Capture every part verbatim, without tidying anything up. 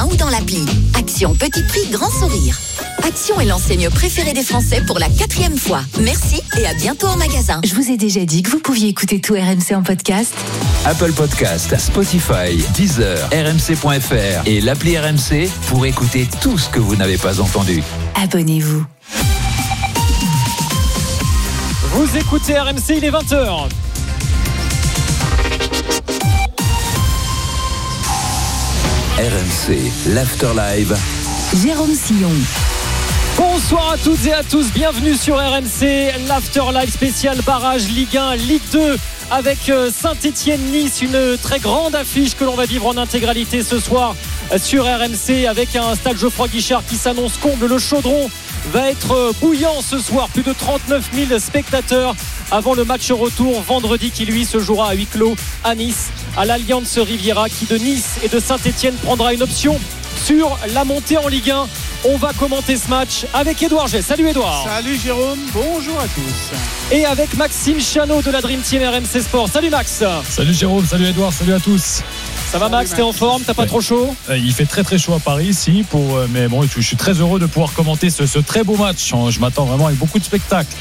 magasin ou dans l'appli. Action petit prix, grand sourire. Action est l'enseigne préférée des Français pour la quatrième fois. Merci et à bientôt en magasin. Je vous ai déjà dit que vous pouviez écouter tout R M C en podcast. Apple Podcast, Spotify, Deezer, R M C point F R et l'appli R M C pour écouter tout ce que vous n'avez pas entendu. Abonnez-vous. Vous écoutez R M C, il est vingt heures. R M C, l'Afterlive. Jérôme Sillon. Bonsoir à toutes et à tous, bienvenue sur R M C, l'Afterlive spécial barrage Ligue un, Ligue deux avec Saint-Étienne-Nice, une très grande affiche que l'on va vivre en intégralité ce soir sur R M C avec un stade Geoffroy Guichard qui s'annonce comble. Le Chaudron va être bouillant ce soir, plus de trente-neuf mille spectateurs avant le match retour vendredi qui lui se jouera à huis clos à Nice, à l'Allianz Riviera, qui de Nice et de Saint-Étienne prendra une option sur la montée en Ligue un. On va commenter ce match avec Édouard Gey. Salut Édouard. Salut Jérôme, bonjour à tous. Et avec Maxime Chano de la Dream Team R M C Sport. Salut Max. Salut Jérôme, salut Édouard, salut à tous. Ça va Max, t'es en forme, t'as pas ouais. trop chaud? Il fait très très chaud à Paris ici, pour, mais bon, je suis très heureux de pouvoir commenter ce, ce très beau match. Je m'attends vraiment avec beaucoup de spectacles.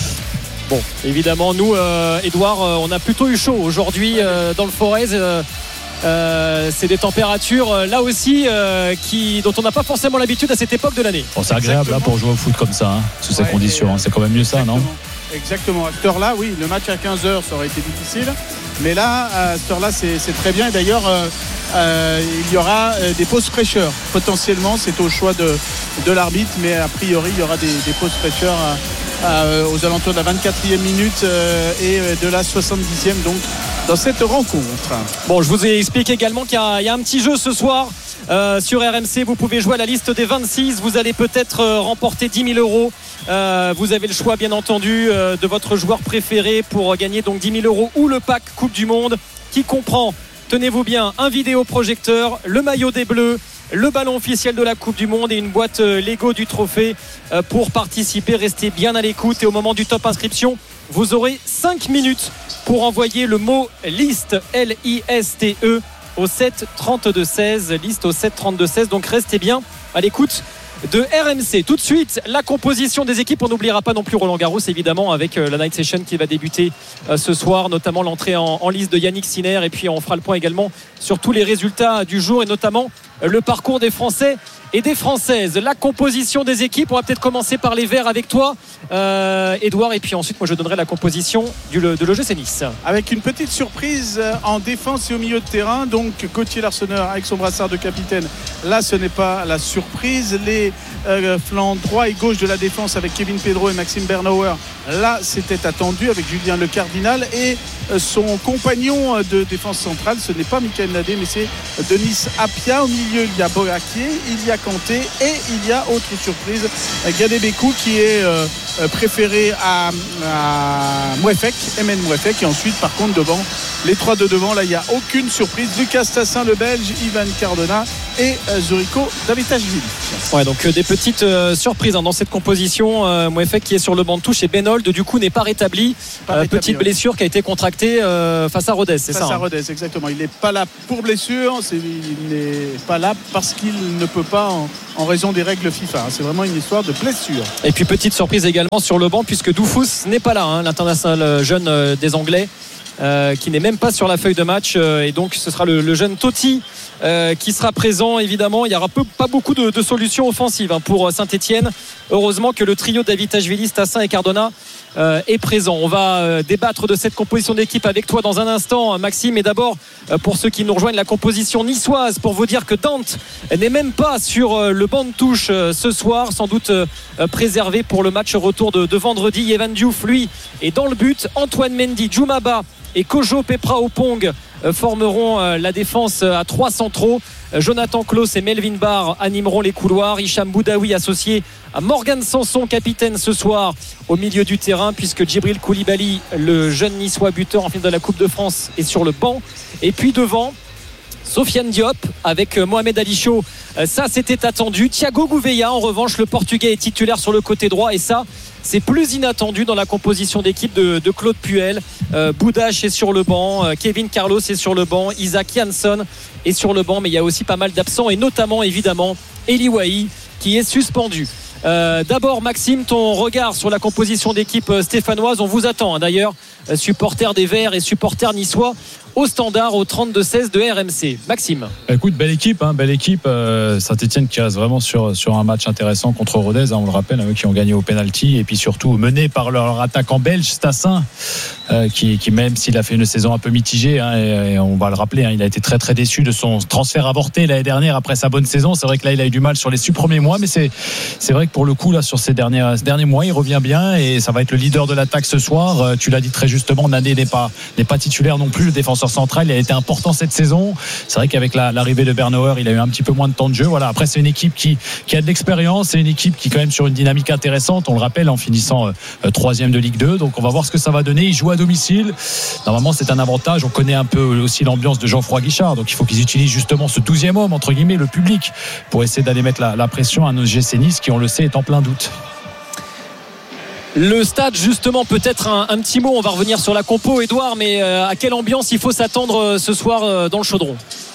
Bon, évidemment, nous, euh, Édouard, euh, on a plutôt eu chaud aujourd'hui euh, dans le Forez. Euh, euh, c'est des températures euh, là aussi euh, qui, dont on n'a pas forcément l'habitude à cette époque de l'année. Bon, c'est agréable là, pour jouer au foot comme ça, hein, sous ces ouais, conditions. Hein, c'est quand même mieux exactement. ça, non? Exactement. À cette heure-là, oui, le match à quinze heures, ça aurait été difficile. Mais là, à cette heure-là, c'est, c'est très bien. Et d'ailleurs, euh, euh, il y aura euh, des pauses fraîcheurs. Potentiellement, c'est au choix de, de l'arbitre. Mais a priori, il y aura des, des pauses fraîcheurs à, à, aux alentours de la vingt-quatrième minute euh, et de la soixante-dixième. Donc, dans cette rencontre. Bon, je vous ai expliqué également qu'il y a, il y a un petit jeu ce soir. Euh, sur R M C, vous pouvez jouer à la liste des vingt-six. Vous allez peut-être euh, remporter dix mille euros. Euh, vous avez le choix, bien entendu, euh, de votre joueur préféré pour gagner donc dix mille euros ou le pack Coupe du Monde qui comprend, tenez-vous bien, un vidéoprojecteur, le maillot des Bleus, le ballon officiel de la Coupe du Monde et une boîte euh, Lego du trophée. Euh, pour participer, restez bien à l'écoute et au moment du top inscription, vous aurez cinq minutes pour envoyer le mot liste, L I S T E, au sept trente-deux seize, liste au sept trente-deux seize. Donc restez bien à l'écoute de R M C. Tout de suite, la composition des équipes. On n'oubliera pas non plus Roland Garros, évidemment, avec la Night Session qui va débuter ce soir, notamment l'entrée en, en liste de Yannick Sinner. Et puis on fera le point également sur tous les résultats du jour et notamment le parcours des Français et des Françaises. La composition des équipes, on va peut-être commencer par les Verts avec toi, euh, Edouard, et puis ensuite moi je donnerai la composition du, de l'O G C Nice. Avec une petite surprise en défense et au milieu de terrain, donc Gauthier Larsonneur avec son brassard de capitaine. Là, ce n'est pas la surprise. Les euh, flancs droit et gauche de la défense avec Kevin Pedro et Maxime Bernauer. Là, c'était attendu avec Julien Le Cardinal et euh, son compagnon de défense centrale. Ce n'est pas Michael Nadé, mais c'est Denis Apia. Au milieu, il y a Boakier, il y a Kanté et il y a autre surprise, Gadebeko qui est euh, préféré à, à Mouefek, M N Mouefek. Et ensuite, par contre, devant les trois de devant, là, il n'y a aucune surprise. Lucas Tassin, le Belge, Ivan Cardona et euh, Zuriko Davitashvili. Ouais, donc euh, des petites euh, surprises hein, dans cette composition. Euh, Mouefek qui est sur le banc de touche et Benold du coup n'est pas rétabli. Pas euh, rétabli petite ouais. blessure qui a été contractée euh, face à Rodez, c'est face ça? Face à hein. Rodez, exactement. Il n'est pas là pour blessure, c'est, il n'est pas là parce qu'il ne peut pas en, en raison des règles FIFA. C'est vraiment une histoire de blessure. Et puis petite surprise également sur le banc puisque Doufous n'est pas là, hein, l'international jeune euh, des Anglais. Euh, qui n'est même pas sur la feuille de match euh, et donc ce sera le, le jeune Totti euh, qui sera présent. Évidemment, il n'y aura peu, pas beaucoup de, de solutions offensives hein, pour Saint-Étienne. Heureusement que le trio Davitashvili, Tassin et Cardona euh, est présent. On va euh, débattre de cette composition d'équipe avec toi dans un instant, Maxime. Et d'abord, euh, pour ceux qui nous rejoignent, la composition niçoise, pour vous dire que Dante n'est même pas sur euh, le banc de touche euh, ce soir, sans doute euh, préservé pour le match retour de, de vendredi. Evan Diouf, lui, est dans le but. Antoine Mendy, Djoumaba et Kojo Pepra-Opong euh, formeront euh, la défense euh, à trois centraux. euh, Jonathan Klaus et Melvin Barr animeront les couloirs. Hicham Boudaoui associé à Morgan Sanson, capitaine ce soir au milieu du terrain, puisque Djibril Koulibaly, le jeune niçois buteur en finale de la Coupe de France, est sur le banc. Et puis devant, Sofiane Diop avec Mohamed Ali Chaud, ça c'était attendu. Thiago Gouveia en revanche, le Portugais est titulaire sur le côté droit et ça c'est plus inattendu dans la composition d'équipe de, de Claude Puel. euh, Boudache est sur le banc, euh, Kevin Carlos est sur le banc, Isaac Jansson est sur le banc, mais il y a aussi pas mal d'absents et notamment évidemment Eli Wahi qui est suspendu. Euh, d'abord Maxime, ton regard sur la composition d'équipe stéphanoise. On vous attend hein, d'ailleurs, supporters des Verts et supporters niçois au standard au trente-deux seize de R M C. Maxime. Écoute, belle équipe, hein, belle équipe. Euh, Saint-Etienne qui reste vraiment sur, sur un match intéressant contre Rodez, hein, on le rappelle, eux qui ont gagné au pénalty et puis surtout mené par leur attaquant belge Stassin, euh, qui, qui même s'il a fait une saison un peu mitigée, hein, et, et on va le rappeler, hein, il a été très très déçu de son transfert avorté l'année dernière après sa bonne saison. C'est vrai que là il a eu du mal sur les six premiers mois, mais c'est, c'est vrai que pour le coup là sur ces derniers, ces derniers mois il revient bien et ça va être le leader de l'attaque ce soir. Euh, tu l'as dit très justement, Nané n'est pas, n'est pas titulaire non plus, le défenseur central. Il a été important cette saison. C'est vrai qu'avec la, l'arrivée de Bernauer, il a eu un petit peu moins de temps de jeu. Voilà. Après, c'est une équipe qui, qui a de l'expérience. C'est une équipe qui est quand même sur une dynamique intéressante. On le rappelle en finissant euh, troisième de Ligue deux. Donc, on va voir ce que ça va donner. Ils jouent à domicile. Normalement, c'est un avantage. On connaît un peu aussi l'ambiance de Geoffroy Guichard. Donc, il faut qu'ils utilisent justement ce douzième homme, entre guillemets, le public, pour essayer d'aller mettre la, la pression à nos G C Nice qui, on le sait, est en plein doute. Le stade justement, peut-être un, un petit mot, on va revenir sur la compo Edouard, mais euh, à quelle ambiance il faut s'attendre euh, ce soir euh, dans le Chaudron?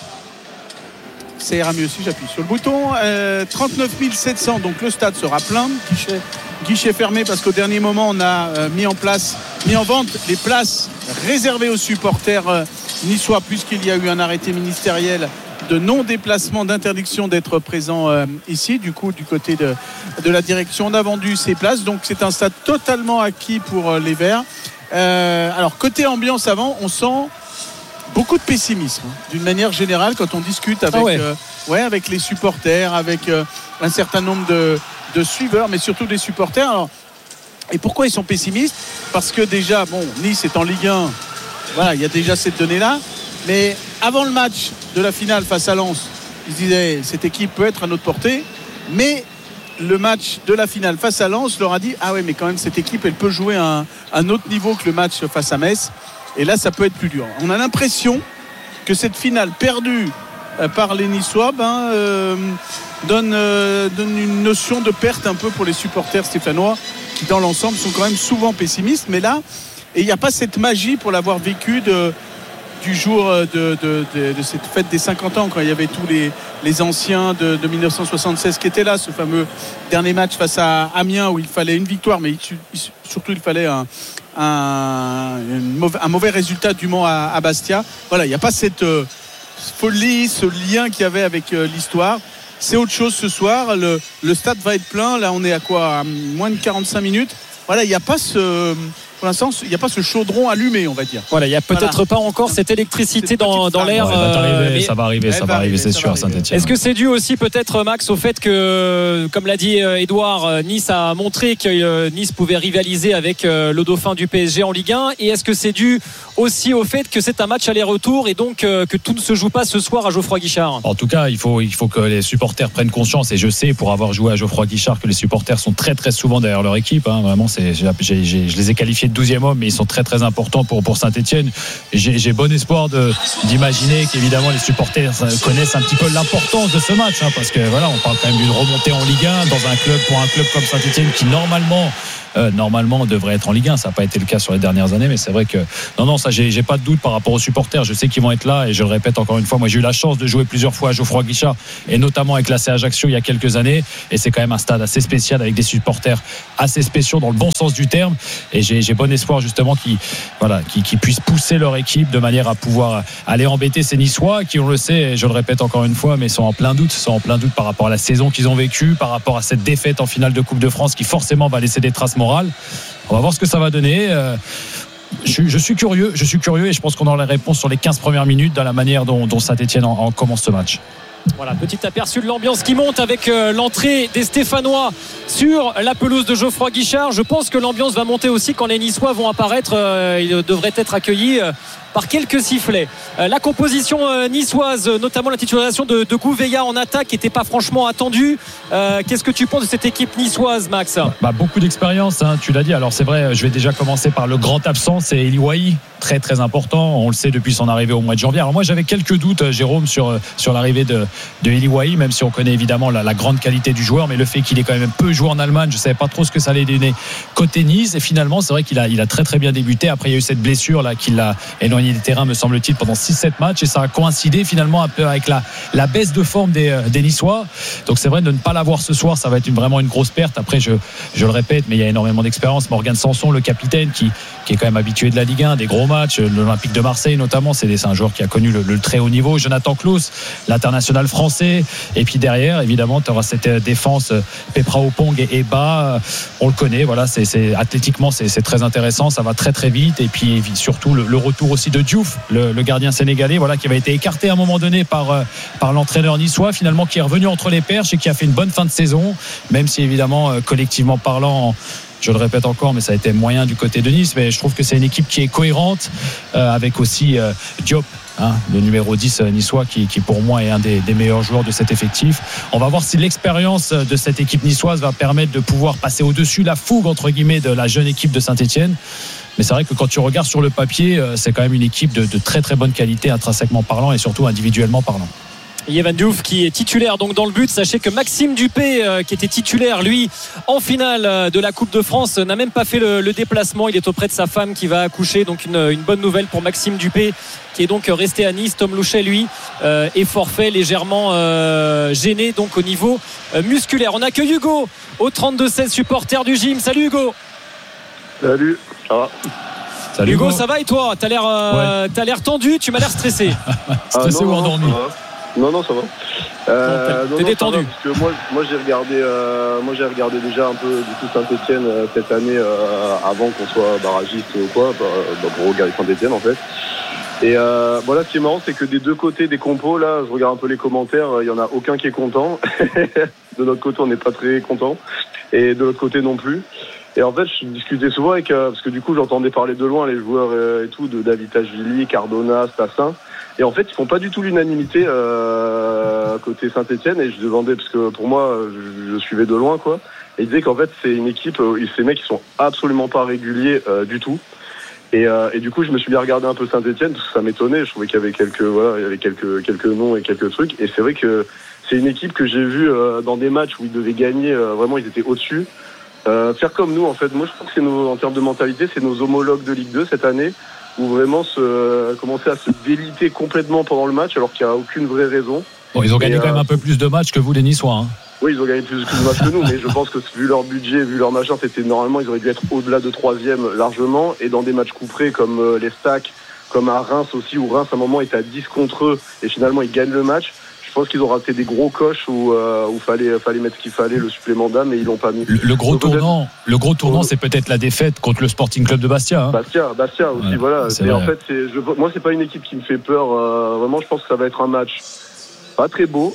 Ça ira mieux si j'appuie sur le bouton. euh, trente-neuf mille sept cents, donc le stade sera plein, guichet, guichet fermé parce qu'au dernier moment on a euh, mis en place mis en vente les places réservées aux supporters euh, niçois, puisqu'il y a eu un arrêté ministériel de non-déplacement, d'interdiction d'être présent euh, ici. Du coup, du côté de, de la direction, on a vendu ces places. Donc, c'est un stade totalement acquis pour euh, les Verts. Euh, alors, côté ambiance avant, on sent beaucoup de pessimisme. Hein, d'une manière générale, quand on discute avec, ah ouais. Euh, ouais, avec les supporters, avec euh, un certain nombre de, de suiveurs, mais surtout des supporters. Alors, et pourquoi ils sont pessimistes? Parce que déjà, bon, Nice est en Ligue un. Voilà, il y a déjà cette donnée-là. Mais avant le match de la finale face à Lens, ils se disaient cette équipe peut être à notre portée, mais le match de la finale face à Lens leur a dit ah ouais, mais quand même cette équipe elle peut jouer à un, un autre niveau que le match face à Metz, et là ça peut être plus dur. On a l'impression que cette finale perdue par les Niçois ben, euh, donne, euh, donne une notion de perte un peu pour les supporters stéphanois qui dans l'ensemble sont quand même souvent pessimistes, mais là et il n'y a pas cette magie pour l'avoir vécu de du jour de, de, de, de cette fête des cinquante ans, quand il y avait tous les, les anciens de, de dix-neuf cent soixante-seize qui étaient là, ce fameux dernier match face à Amiens où il fallait une victoire, mais il, surtout il fallait un, un, mauvais, un mauvais résultat du Mans à, à Bastia. Voilà, il n'y a pas cette euh, folie, ce lien qu'il y avait avec euh, l'histoire. C'est autre chose ce soir. Le, le stade va être plein. Là, on est à quoi? À moins de quarante-cinq minutes. Voilà, il n'y a pas ce... Pour l'instant, il n'y a pas ce chaudron allumé, on va dire. Voilà, il n'y a peut-être voilà. pas encore cette électricité dans, dans l'air. Ouais, euh, mais... Ça va arriver, ça va arriver, c'est sûr, Saint-Etienne. Est-ce que c'est dû aussi peut-être, Max, au fait que, comme l'a dit Edouard, Nice a montré que Nice pouvait rivaliser avec le dauphin du P S G en Ligue un? Et est-ce que c'est dû aussi au fait que c'est un match aller-retour et donc que tout ne se joue pas ce soir à Geoffroy Guichard? En tout cas, il faut, il faut que les supporters prennent conscience, et je sais, pour avoir joué à Geoffroy Guichard, que les supporters sont très très souvent derrière leur équipe. Hein. Vraiment, c'est, j'ai, j'ai, je les ai qualifiés de douzième homme, mais ils sont très très importants pour, pour Saint-Etienne. J'ai, j'ai bon espoir de, d'imaginer qu'évidemment les supporters connaissent un petit peu l'importance de ce match, hein, parce que voilà, on parle quand même d'une remontée en Ligue un dans un club, pour un club comme Saint-Etienne qui normalement Euh, normalement devrait être en Ligue un. Ça n'a pas été le cas sur les dernières années, mais c'est vrai que non non ça j'ai, j'ai pas de doute par rapport aux supporters. Je sais qu'ils vont être là, et je le répète encore une fois, moi j'ai eu la chance de jouer plusieurs fois à Geoffroy Guichard et notamment avec l'A C Ajaccio il y a quelques années, et c'est quand même un stade assez spécial avec des supporters assez spéciaux dans le bon sens du terme, et j'ai, j'ai bon espoir justement qu'ils, voilà, qu'ils, qu'ils puissent pousser leur équipe de manière à pouvoir aller embêter ces Niçois qui, on le sait, et je le répète encore une fois, mais sont en plein doute sont en plein doute par rapport à la saison qu'ils ont vécue, par rapport à cette défaite en finale de Coupe de France qui forcément va laisser des traces morales. On va voir ce que ça va donner. Euh, je, je suis curieux, je suis curieux, et je pense qu'on aura les réponses sur les quinze premières minutes dans la manière dont, dont Saint-Etienne en, en commence ce match. Voilà, petit aperçu de l'ambiance qui monte avec euh, l'entrée des Stéphanois sur la pelouse de Geoffroy Guichard. Je pense que l'ambiance va monter aussi quand les Niçois vont apparaître. Euh, ils devraient être accueillis euh, par quelques sifflets. Euh, la composition euh, niçoise, notamment la titularisation de, de Gouveia en attaque, n'était pas franchement attendue. Euh, qu'est-ce que tu penses de cette équipe niçoise, Max? Bah, beaucoup d'expérience, hein, tu l'as dit. Alors c'est vrai, je vais déjà commencer par le grand absent, c'est Eli Wahi, très très important. On le sait depuis son arrivée au mois de janvier. Alors moi j'avais quelques doutes, Jérôme, sur, sur l'arrivée de, de Eli Wahi, même si on connaît évidemment la, la grande qualité du joueur, mais le fait qu'il ait quand même peu joué en Allemagne, je ne savais pas trop ce que ça allait donner côté Nice. Et finalement, c'est vrai qu'il a, il a très très bien débuté. Après, il y a eu cette blessure là qui l'a éloigné des terrains, me semble-t-il, pendant six sept matchs, et ça a coïncidé finalement un peu avec la, la baisse de forme des, des Niçois. Donc c'est vrai, de ne pas l'avoir ce soir, ça va être une, vraiment une grosse perte. Après, je, je le répète, mais il y a énormément d'expérience. Morgan Sanson, le capitaine, qui, qui est quand même habitué de la Ligue un, des gros matchs, l'Olympique de Marseille notamment, c'est, c'est un joueur qui a connu le, le très haut niveau. Jonathan Klaus, l'international français, et puis derrière, évidemment, tu auras cette défense Pepra Opong et, et Bas, on le connaît, voilà, c'est, c'est athlétiquement c'est, c'est très intéressant, ça va très très vite. Et puis surtout le, le retour aussi de Diouf, le, le gardien sénégalais, voilà, qui avait été écarté à un moment donné par, par l'entraîneur niçois, finalement qui est revenu entre les perches et qui a fait une bonne fin de saison, même si évidemment collectivement parlant, je le répète encore, mais ça a été moyen du côté de Nice. Mais je trouve que c'est une équipe qui est cohérente, euh, avec aussi euh, Diop, hein, le numéro dix niçois, qui, qui pour moi est un des, des meilleurs joueurs de cet effectif. On va voir si l'expérience de cette équipe niçoise va permettre de pouvoir passer au-dessus la fougue, entre guillemets, de la jeune équipe de Saint-Etienne. Mais c'est vrai que quand tu regardes sur le papier, c'est quand même une équipe de, de très très bonne qualité, intrinsèquement parlant et surtout individuellement parlant. Yvan Diouf qui est titulaire donc dans le but. Sachez que Maxime Dupé, euh, qui était titulaire lui en finale euh, de la Coupe de France, n'a même pas fait le, le déplacement. Il est auprès de sa femme qui va accoucher, donc une, une bonne nouvelle pour Maxime Dupé, qui est donc resté à Nice. Tom Louchet lui euh, est forfait, légèrement euh, gêné donc au niveau euh, musculaire. On accueille Hugo au trente-deux seize, supporter du gym. Salut Hugo. Salut, ça va? Salut Hugo, Hugo, ça va et toi? T'as l'air, euh, ouais. t'as l'air tendu, tu m'as l'air stressé. Stressé ah, non, ou endormi? Non, non, ça va. Euh, non, t'es, t'es détendu. Va, parce que moi, moi j'ai regardé, euh, moi j'ai regardé déjà un peu du coup Saint-Etienne euh, cette année euh, avant qu'on soit barragiste ou quoi, bah, bah, pour regarder Saint-Etienne en fait. Et euh, voilà, ce qui est marrant, c'est que des deux côtés des compos, là, je regarde un peu les commentaires, il y en a aucun qui est content. De notre côté, on n'est pas très content, et de l'autre côté non plus. Et en fait, je discutais souvent avec, euh, parce que du coup, j'entendais parler de loin les joueurs euh, et tout, de Davitashvili, Cardona, Stassin. Et en fait, ils font pas du tout l'unanimité euh, côté Saint-Etienne. Et je demandais, parce que pour moi, je, je suivais de loin, quoi. Et ils disaient qu'en fait, c'est une équipe, euh, ces mecs, ils sont absolument pas réguliers euh, du tout. Et, euh, et du coup, je me suis bien regardé un peu Saint-Etienne, parce que ça m'étonnait. Je trouvais qu'il y avait quelques, voilà, il y avait quelques, quelques noms et quelques trucs. Et c'est vrai que c'est une équipe que j'ai vue euh, dans des matchs où ils devaient gagner. Euh, vraiment, ils étaient au-dessus. Euh, faire comme nous, en fait. Moi, je trouve que c'est nos, en termes de mentalité, c'est nos homologues de Ligue deux cette année, où vraiment se, euh, commencer à se déliter complètement pendant le match, alors qu'il n'y a aucune vraie raison. Bon, ils ont gagné et, quand même euh, un peu plus de matchs que vous, les Niçois. Hein. Oui, ils ont gagné plus, plus de matchs que nous, mais je pense que vu leur budget, vu leur machin, c'était normalement, ils auraient dû être au-delà de troisième largement, et dans des matchs couperés comme euh, les Stacks, comme à Reims aussi, où Reims à un moment était à dix contre eux, et finalement ils gagnent le match. Je pense qu'ils ont raté des gros coches où euh, où fallait fallait mettre ce qu'il fallait, le supplément d'âme, et ils l'ont pas mis. Le, le gros Donc, tournant, le gros tournant, c'est peut-être la défaite contre le Sporting Club de Bastia. Hein. Bastia, Bastia aussi, ouais, voilà. Et en fait, c'est, je, moi, c'est pas une équipe qui me fait peur. Euh, vraiment, je pense que ça va être un match pas très beau.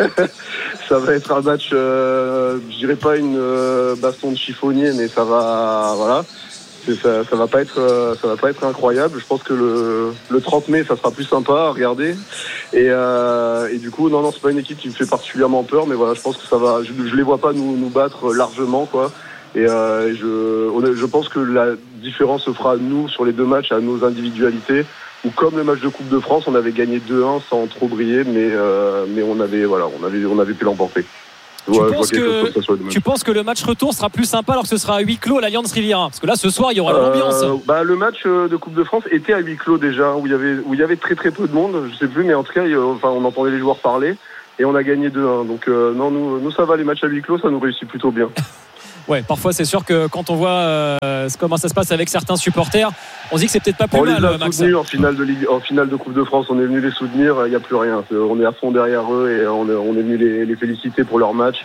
Ça va être un match, euh, je dirais pas une euh, baston de chiffonnier, mais ça va, voilà. C'est, ça, ça va pas être, euh, ça va pas être incroyable. Je pense que le, le trente mai, ça sera plus sympa à regarder. Et, euh, et du coup, non, non, c'est pas une équipe qui me fait particulièrement peur, mais voilà, je pense que ça va. Je, je les vois pas nous, nous battre largement, quoi. Et euh, je, on, je pense que la différence se fera nous sur les deux matchs à nos individualités. Ou comme le match de Coupe de France, on avait gagné deux un sans trop briller, mais euh, mais on avait, voilà, on avait, on avait pu l'emporter. Tu, ouais, penses que, tu penses que le match retour sera plus sympa alors que ce sera à huis clos à l'Allianz Riviera? Parce que là, ce soir, il y aura euh, l'ambiance. Bah, le match de Coupe de France était à huis clos déjà, où il y avait, où il y avait très très peu de monde, je sais plus, mais en tout cas, il, enfin, on entendait les joueurs parler et on a gagné deux un. Donc euh, non, nous, nous, ça va, les matchs à huis clos, ça nous réussit plutôt bien. Ouais, parfois c'est sûr que quand on voit euh, comment ça se passe avec certains supporters, on se dit que c'est peut-être pas plus on mal. On les a Max. soutenus en finale de Ligue, en finale de Coupe de France, on est venu les soutenir, il n'y a plus rien. On est à fond derrière eux et on est, on est venu les, les féliciter pour leur match.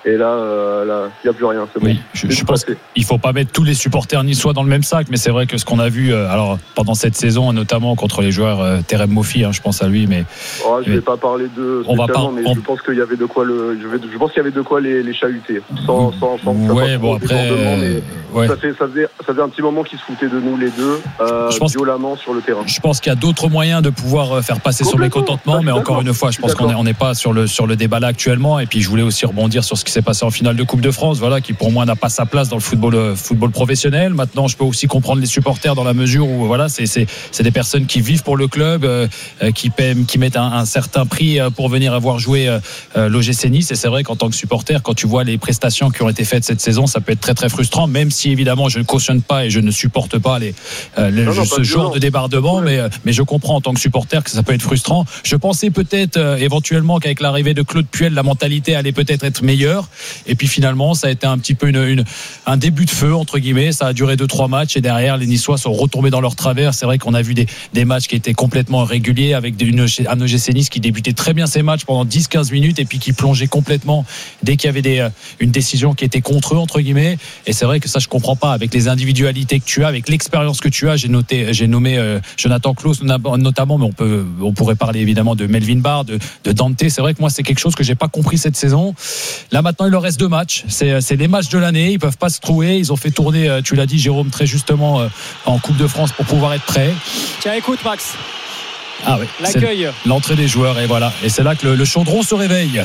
Et là, euh, là, il n'y a plus rien. C'est oui, bon. je, je pense qu'il ne faut pas mettre tous les supporters niçois dans le même sac, mais c'est vrai que ce qu'on a vu euh, alors, pendant cette saison, notamment contre les joueurs euh, Terem Mofi, hein, je pense à lui. Mais, oh, je ne mais, vais pas parler de on va pas, mais on... je pense qu'il y avait de quoi, le, je, vais, je pense qu'il y avait de quoi les, les chahuter. Sans, sans, sans, ouais, bon, après, euh, ouais. ça, fait, ça, faisait, ça faisait un petit moment qu'ils se foutaient de nous les deux, euh, violemment sur le terrain. Je pense qu'il y a d'autres moyens de pouvoir faire passer son mécontentement, mais encore une fois, je pense qu'on n'est pas sur le, sur le débat là actuellement. Et puis je voulais aussi rebondir sur ce qui s'est passé en finale de Coupe de France, voilà, qui pour moi n'a pas sa place dans le football, football professionnel. Maintenant, je peux aussi comprendre les supporters dans la mesure où voilà, c'est, c'est, c'est des personnes qui vivent pour le club, euh, qui, paient, qui mettent un, un certain prix pour venir avoir joué euh, l'O G C Nice. Et c'est vrai qu'en tant que supporter, quand tu vois les prestations qui ont été faites cette saison, ça peut être très très frustrant, même si évidemment je ne cautionne pas et je ne supporte pas les, euh, les, non, non, ce genre de débordement, ouais. mais, mais je comprends en tant que supporter que ça peut être frustrant. Je pensais peut-être euh, éventuellement qu'avec l'arrivée de Claude Puel, la mentalité allait peut-être être meilleure. Et puis finalement, ça a été un petit peu une, une, un début de feu, entre guillemets. Ça a duré deux trois matchs et derrière, les Niçois sont retombés dans leur travers. C'est vrai qu'on a vu des, des matchs qui étaient complètement réguliers avec une, un O G C Nice qui débutait très bien ses matchs pendant dix quinze minutes et puis qui plongeait complètement dès qu'il y avait des, une décision qui était contre eux, entre guillemets. Et c'est vrai que ça, je comprends pas. Avec les individualités que tu as, avec l'expérience que tu as, j'ai, noté, j'ai nommé euh, Jonathan Klaus notamment, mais on, peut, on pourrait parler évidemment de Melvin Barr, de, de Dante. C'est vrai que moi, c'est quelque chose que j'ai pas compris cette saison. Là, maintenant, il leur reste deux matchs. C'est, c'est les matchs de l'année. Ils peuvent pas se trouver. Ils ont fait tourner, tu l'as dit, Jérôme, très justement, euh, en Coupe de France pour pouvoir être prêts. Tiens, écoute, Max. Ah oui. L'accueil. L'entrée des joueurs. Et voilà. Et c'est là que le, le chaudron se réveille.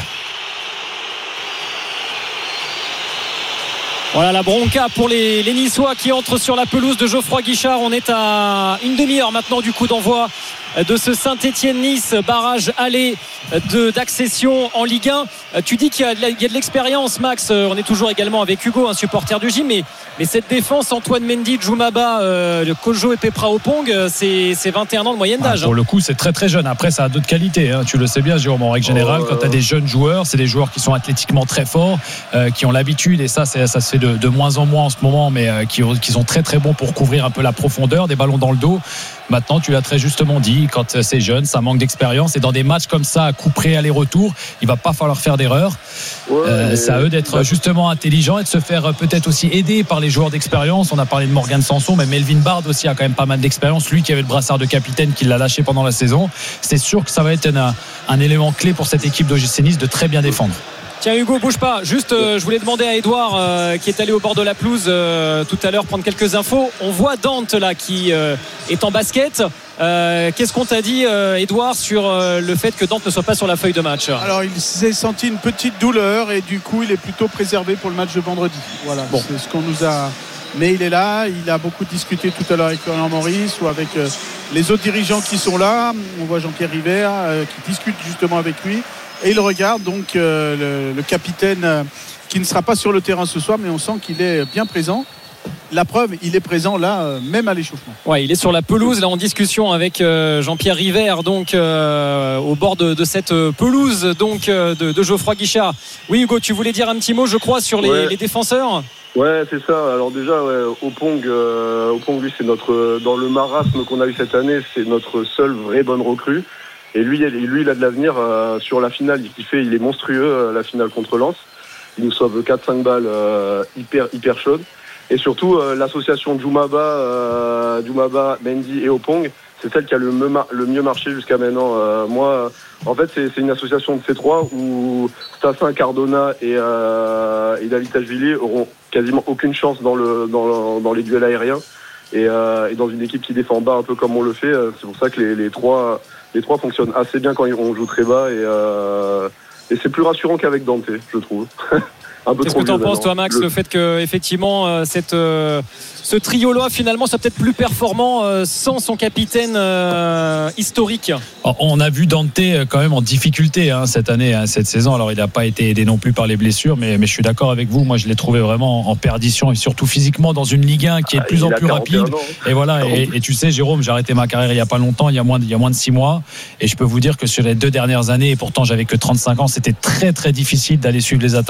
Voilà la bronca pour les, les Niçois qui entrent sur la pelouse de Geoffroy Guichard. On est à une demi-heure maintenant du coup d'envoi de ce Saint-Étienne-Nice, barrage aller de, d'accession en Ligue un. Tu dis qu'il y a de, la, il y a de l'expérience, Max. On est toujours également avec Hugo, un supporter du gym, mais, mais cette défense, Antoine Mendy, Djoumaba, euh, le Kojo et Pepra Opong, c'est, c'est vingt et un ans de moyenne d'âge. Ah, pour hein. le coup, c'est très très jeune. Après, ça a d'autres qualités, hein. Tu le sais bien, Jérôme, en règle générale, oh, quand tu as des jeunes joueurs, c'est des joueurs qui sont athlétiquement très forts, euh, qui ont l'habitude, et ça, c'est, ça se fait de, de moins en moins en ce moment, mais euh, qui, qui sont très très bons pour couvrir un peu la profondeur, des ballons dans le dos. Maintenant, tu l'as très justement dit, quand c'est jeune, ça manque d'expérience. Et dans des matchs comme ça, à coup près aller-retour, il va pas falloir faire d'erreurs. Ouais, euh, c'est à eux d'être bah, justement intelligents et de se faire peut-être aussi aider par les joueurs d'expérience. On a parlé de Morgan Sanson, mais Melvin Bard aussi a quand même pas mal d'expérience. Lui qui avait le brassard de capitaine, qui l'a lâché pendant la saison. C'est sûr que ça va être un, un élément clé pour cette équipe d'O G C Nice de très bien défendre. Tiens Hugo, bouge pas. Juste, euh, je voulais demander à Edouard euh, qui est allé au bord de la pelouse euh, tout à l'heure prendre quelques infos. On voit Dante là qui euh, est en basket. Euh, qu'est-ce qu'on t'a dit, euh, Edouard, sur euh, le fait que Dante ne soit pas sur la feuille de match ? Alors, il s'est senti une petite douleur et du coup, il est plutôt préservé pour le match de vendredi. Voilà, bon. C'est ce qu'on nous a. Mais il est là. Il a beaucoup discuté tout à l'heure avec Florian Maurice ou avec euh, les autres dirigeants qui sont là. On voit Jean-Pierre River euh, qui discute justement avec lui. Et il regarde donc euh, le, le capitaine euh, qui ne sera pas sur le terrain ce soir, mais on sent qu'il est bien présent. La preuve, il est présent là, euh, même à l'échauffement. Ouais, il est sur la pelouse là en discussion avec euh, Jean-Pierre River, donc euh, au bord de, de cette pelouse donc euh, de, de Geoffroy Guichard. Oui, Hugo, tu voulais dire un petit mot, je crois, sur les, ouais. les défenseurs. Ouais, c'est ça. Alors déjà, ouais, Opong, euh, Opong, lui, c'est notre dans le marasme qu'on a eu cette année, c'est notre seule vraie bonne recrue. Et lui, lui, il a de l'avenir euh, sur la finale. Il fait, il est monstrueux, euh, la finale contre Lens. Il nous sauve quatre cinq balles euh, hyper, hyper chaudes. Et surtout, euh, l'association Djoumaba, euh, Djoumaba, Mendy et Opong, c'est celle qui a le, me, le mieux marché jusqu'à maintenant. Euh, moi, en fait, c'est, c'est une association de ces trois où Stassin, Cardona et, euh, et David Tachvili auront quasiment aucune chance dans, le, dans, dans les duels aériens. Et, euh, et dans une équipe qui défend bas un peu comme on le fait, c'est pour ça que les, les trois... Les trois fonctionnent assez bien quand on joue très bas et, euh, et c'est plus rassurant qu'avec Dante, je trouve. Un peu Qu'est-ce trop que tu en penses, maintenant. toi, Max, le, le fait que effectivement euh, cette euh, ce trio-là finalement soit peut-être plus performant euh, sans son capitaine euh, historique. On a vu Dante quand même en difficulté hein, cette année, hein, cette saison. Alors il n'a pas été aidé non plus par les blessures, mais, mais je suis d'accord avec vous. Moi, je l'ai trouvé vraiment en perdition et surtout physiquement dans une Ligue un qui est de plus ah, en plus rapide. Et voilà. Et, et tu sais, Jérôme, j'ai arrêté ma carrière il y a pas longtemps, il y a moins de, il y a moins de six mois, et je peux vous dire que sur les deux dernières années, et pourtant j'avais que trente-cinq ans, c'était très très difficile d'aller suivre les attaquants qui allaient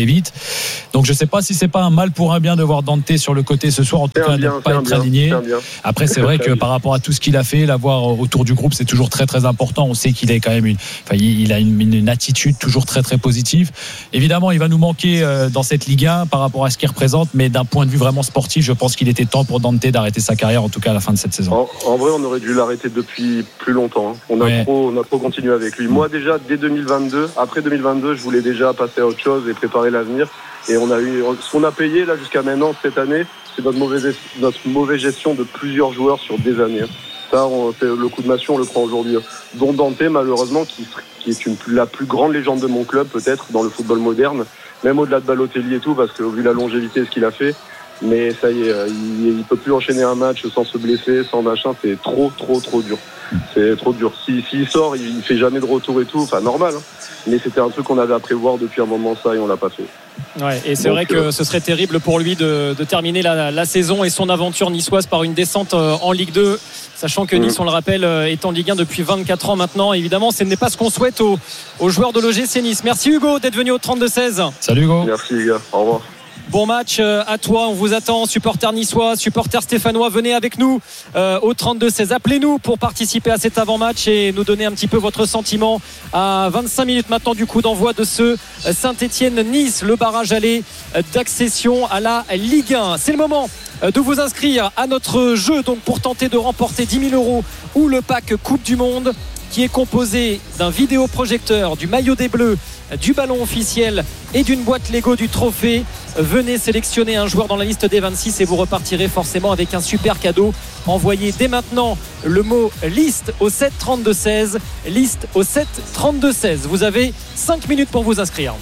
aller vite. Donc je ne sais pas si c'est pas un mal pour un bien de voir Dante sur le côté ce soir, en tout C'est cas un bien, ne pas c'est un être bien, aligné. c'est un bien. Après c'est vrai que par rapport à tout ce qu'il a fait, l'avoir autour du groupe, c'est toujours très très important. On sait qu'il est quand même une, enfin, il a une, une attitude toujours très très positive. Évidemment, il va nous manquer euh, dans cette Ligue un par rapport à ce qu'il représente, mais d'un point de vue vraiment sportif, je pense qu'il était temps pour Dante d'arrêter sa carrière, en tout cas à la fin de cette saison. En, en vrai, on aurait dû l'arrêter depuis plus longtemps. Hein. On a Ouais. trop, on a trop continué avec lui. Moi, déjà dès deux mille vingt-deux, après deux mille vingt-deux, je voulais déjà passer à autre chose et préparer l'avenir. Et on a eu, ce qu'on a payé là jusqu'à maintenant cette année, c'est notre mauvaise, notre mauvaise gestion de plusieurs joueurs sur des années. Ça, on, c'est le coup de massue, on le prend aujourd'hui. Dont Dante, malheureusement, qui, qui est une, la plus grande légende de mon club, peut-être dans le football moderne, même au-delà de Balotelli et tout, parce que vu la longévité de ce qu'il a fait. Mais ça y est, il, il peut plus enchaîner un match sans se blesser, sans machin. C'est trop, trop, trop dur. C'est trop dur. Si, s'il sort, il, il fait jamais de retour et tout. Enfin, normal. Hein. Mais c'était un truc qu'on avait à prévoir depuis un moment, ça, et on l'a pas fait. Ouais, et c'est Donc, vrai que euh... ce serait terrible pour lui de, de terminer la, la saison et son aventure niçoise par une descente en Ligue deux, sachant que Nice, on le rappelle, est en Ligue un depuis vingt-quatre ans maintenant. Évidemment, ce n'est pas ce qu'on souhaite aux, aux joueurs de l'O G C Nice. Merci Hugo d'être venu au trente-deux seize. Salut Hugo. Merci les gars, au revoir. Bon match à toi, on vous attend, supporters niçois, supporters stéphanois, venez avec nous euh, au trente-deux seize. Appelez-nous pour participer à cet avant-match et nous donner un petit peu votre sentiment à vingt-cinq minutes maintenant du coup d'envoi de ce Saint-Étienne-Nice, le barrage aller d'accession à la Ligue un. C'est le moment de vous inscrire à notre jeu donc pour tenter de remporter dix mille euros ou le pack Coupe du Monde, qui est composé d'un vidéoprojecteur, du maillot des Bleus, du ballon officiel et d'une boîte Lego du trophée. Venez sélectionner un joueur dans la liste des vingt-six et vous repartirez forcément avec un super cadeau. Envoyez dès maintenant le mot liste au sept trente-deux seize, liste au sept trente-deux seize. Vous avez cinq minutes pour vous inscrire.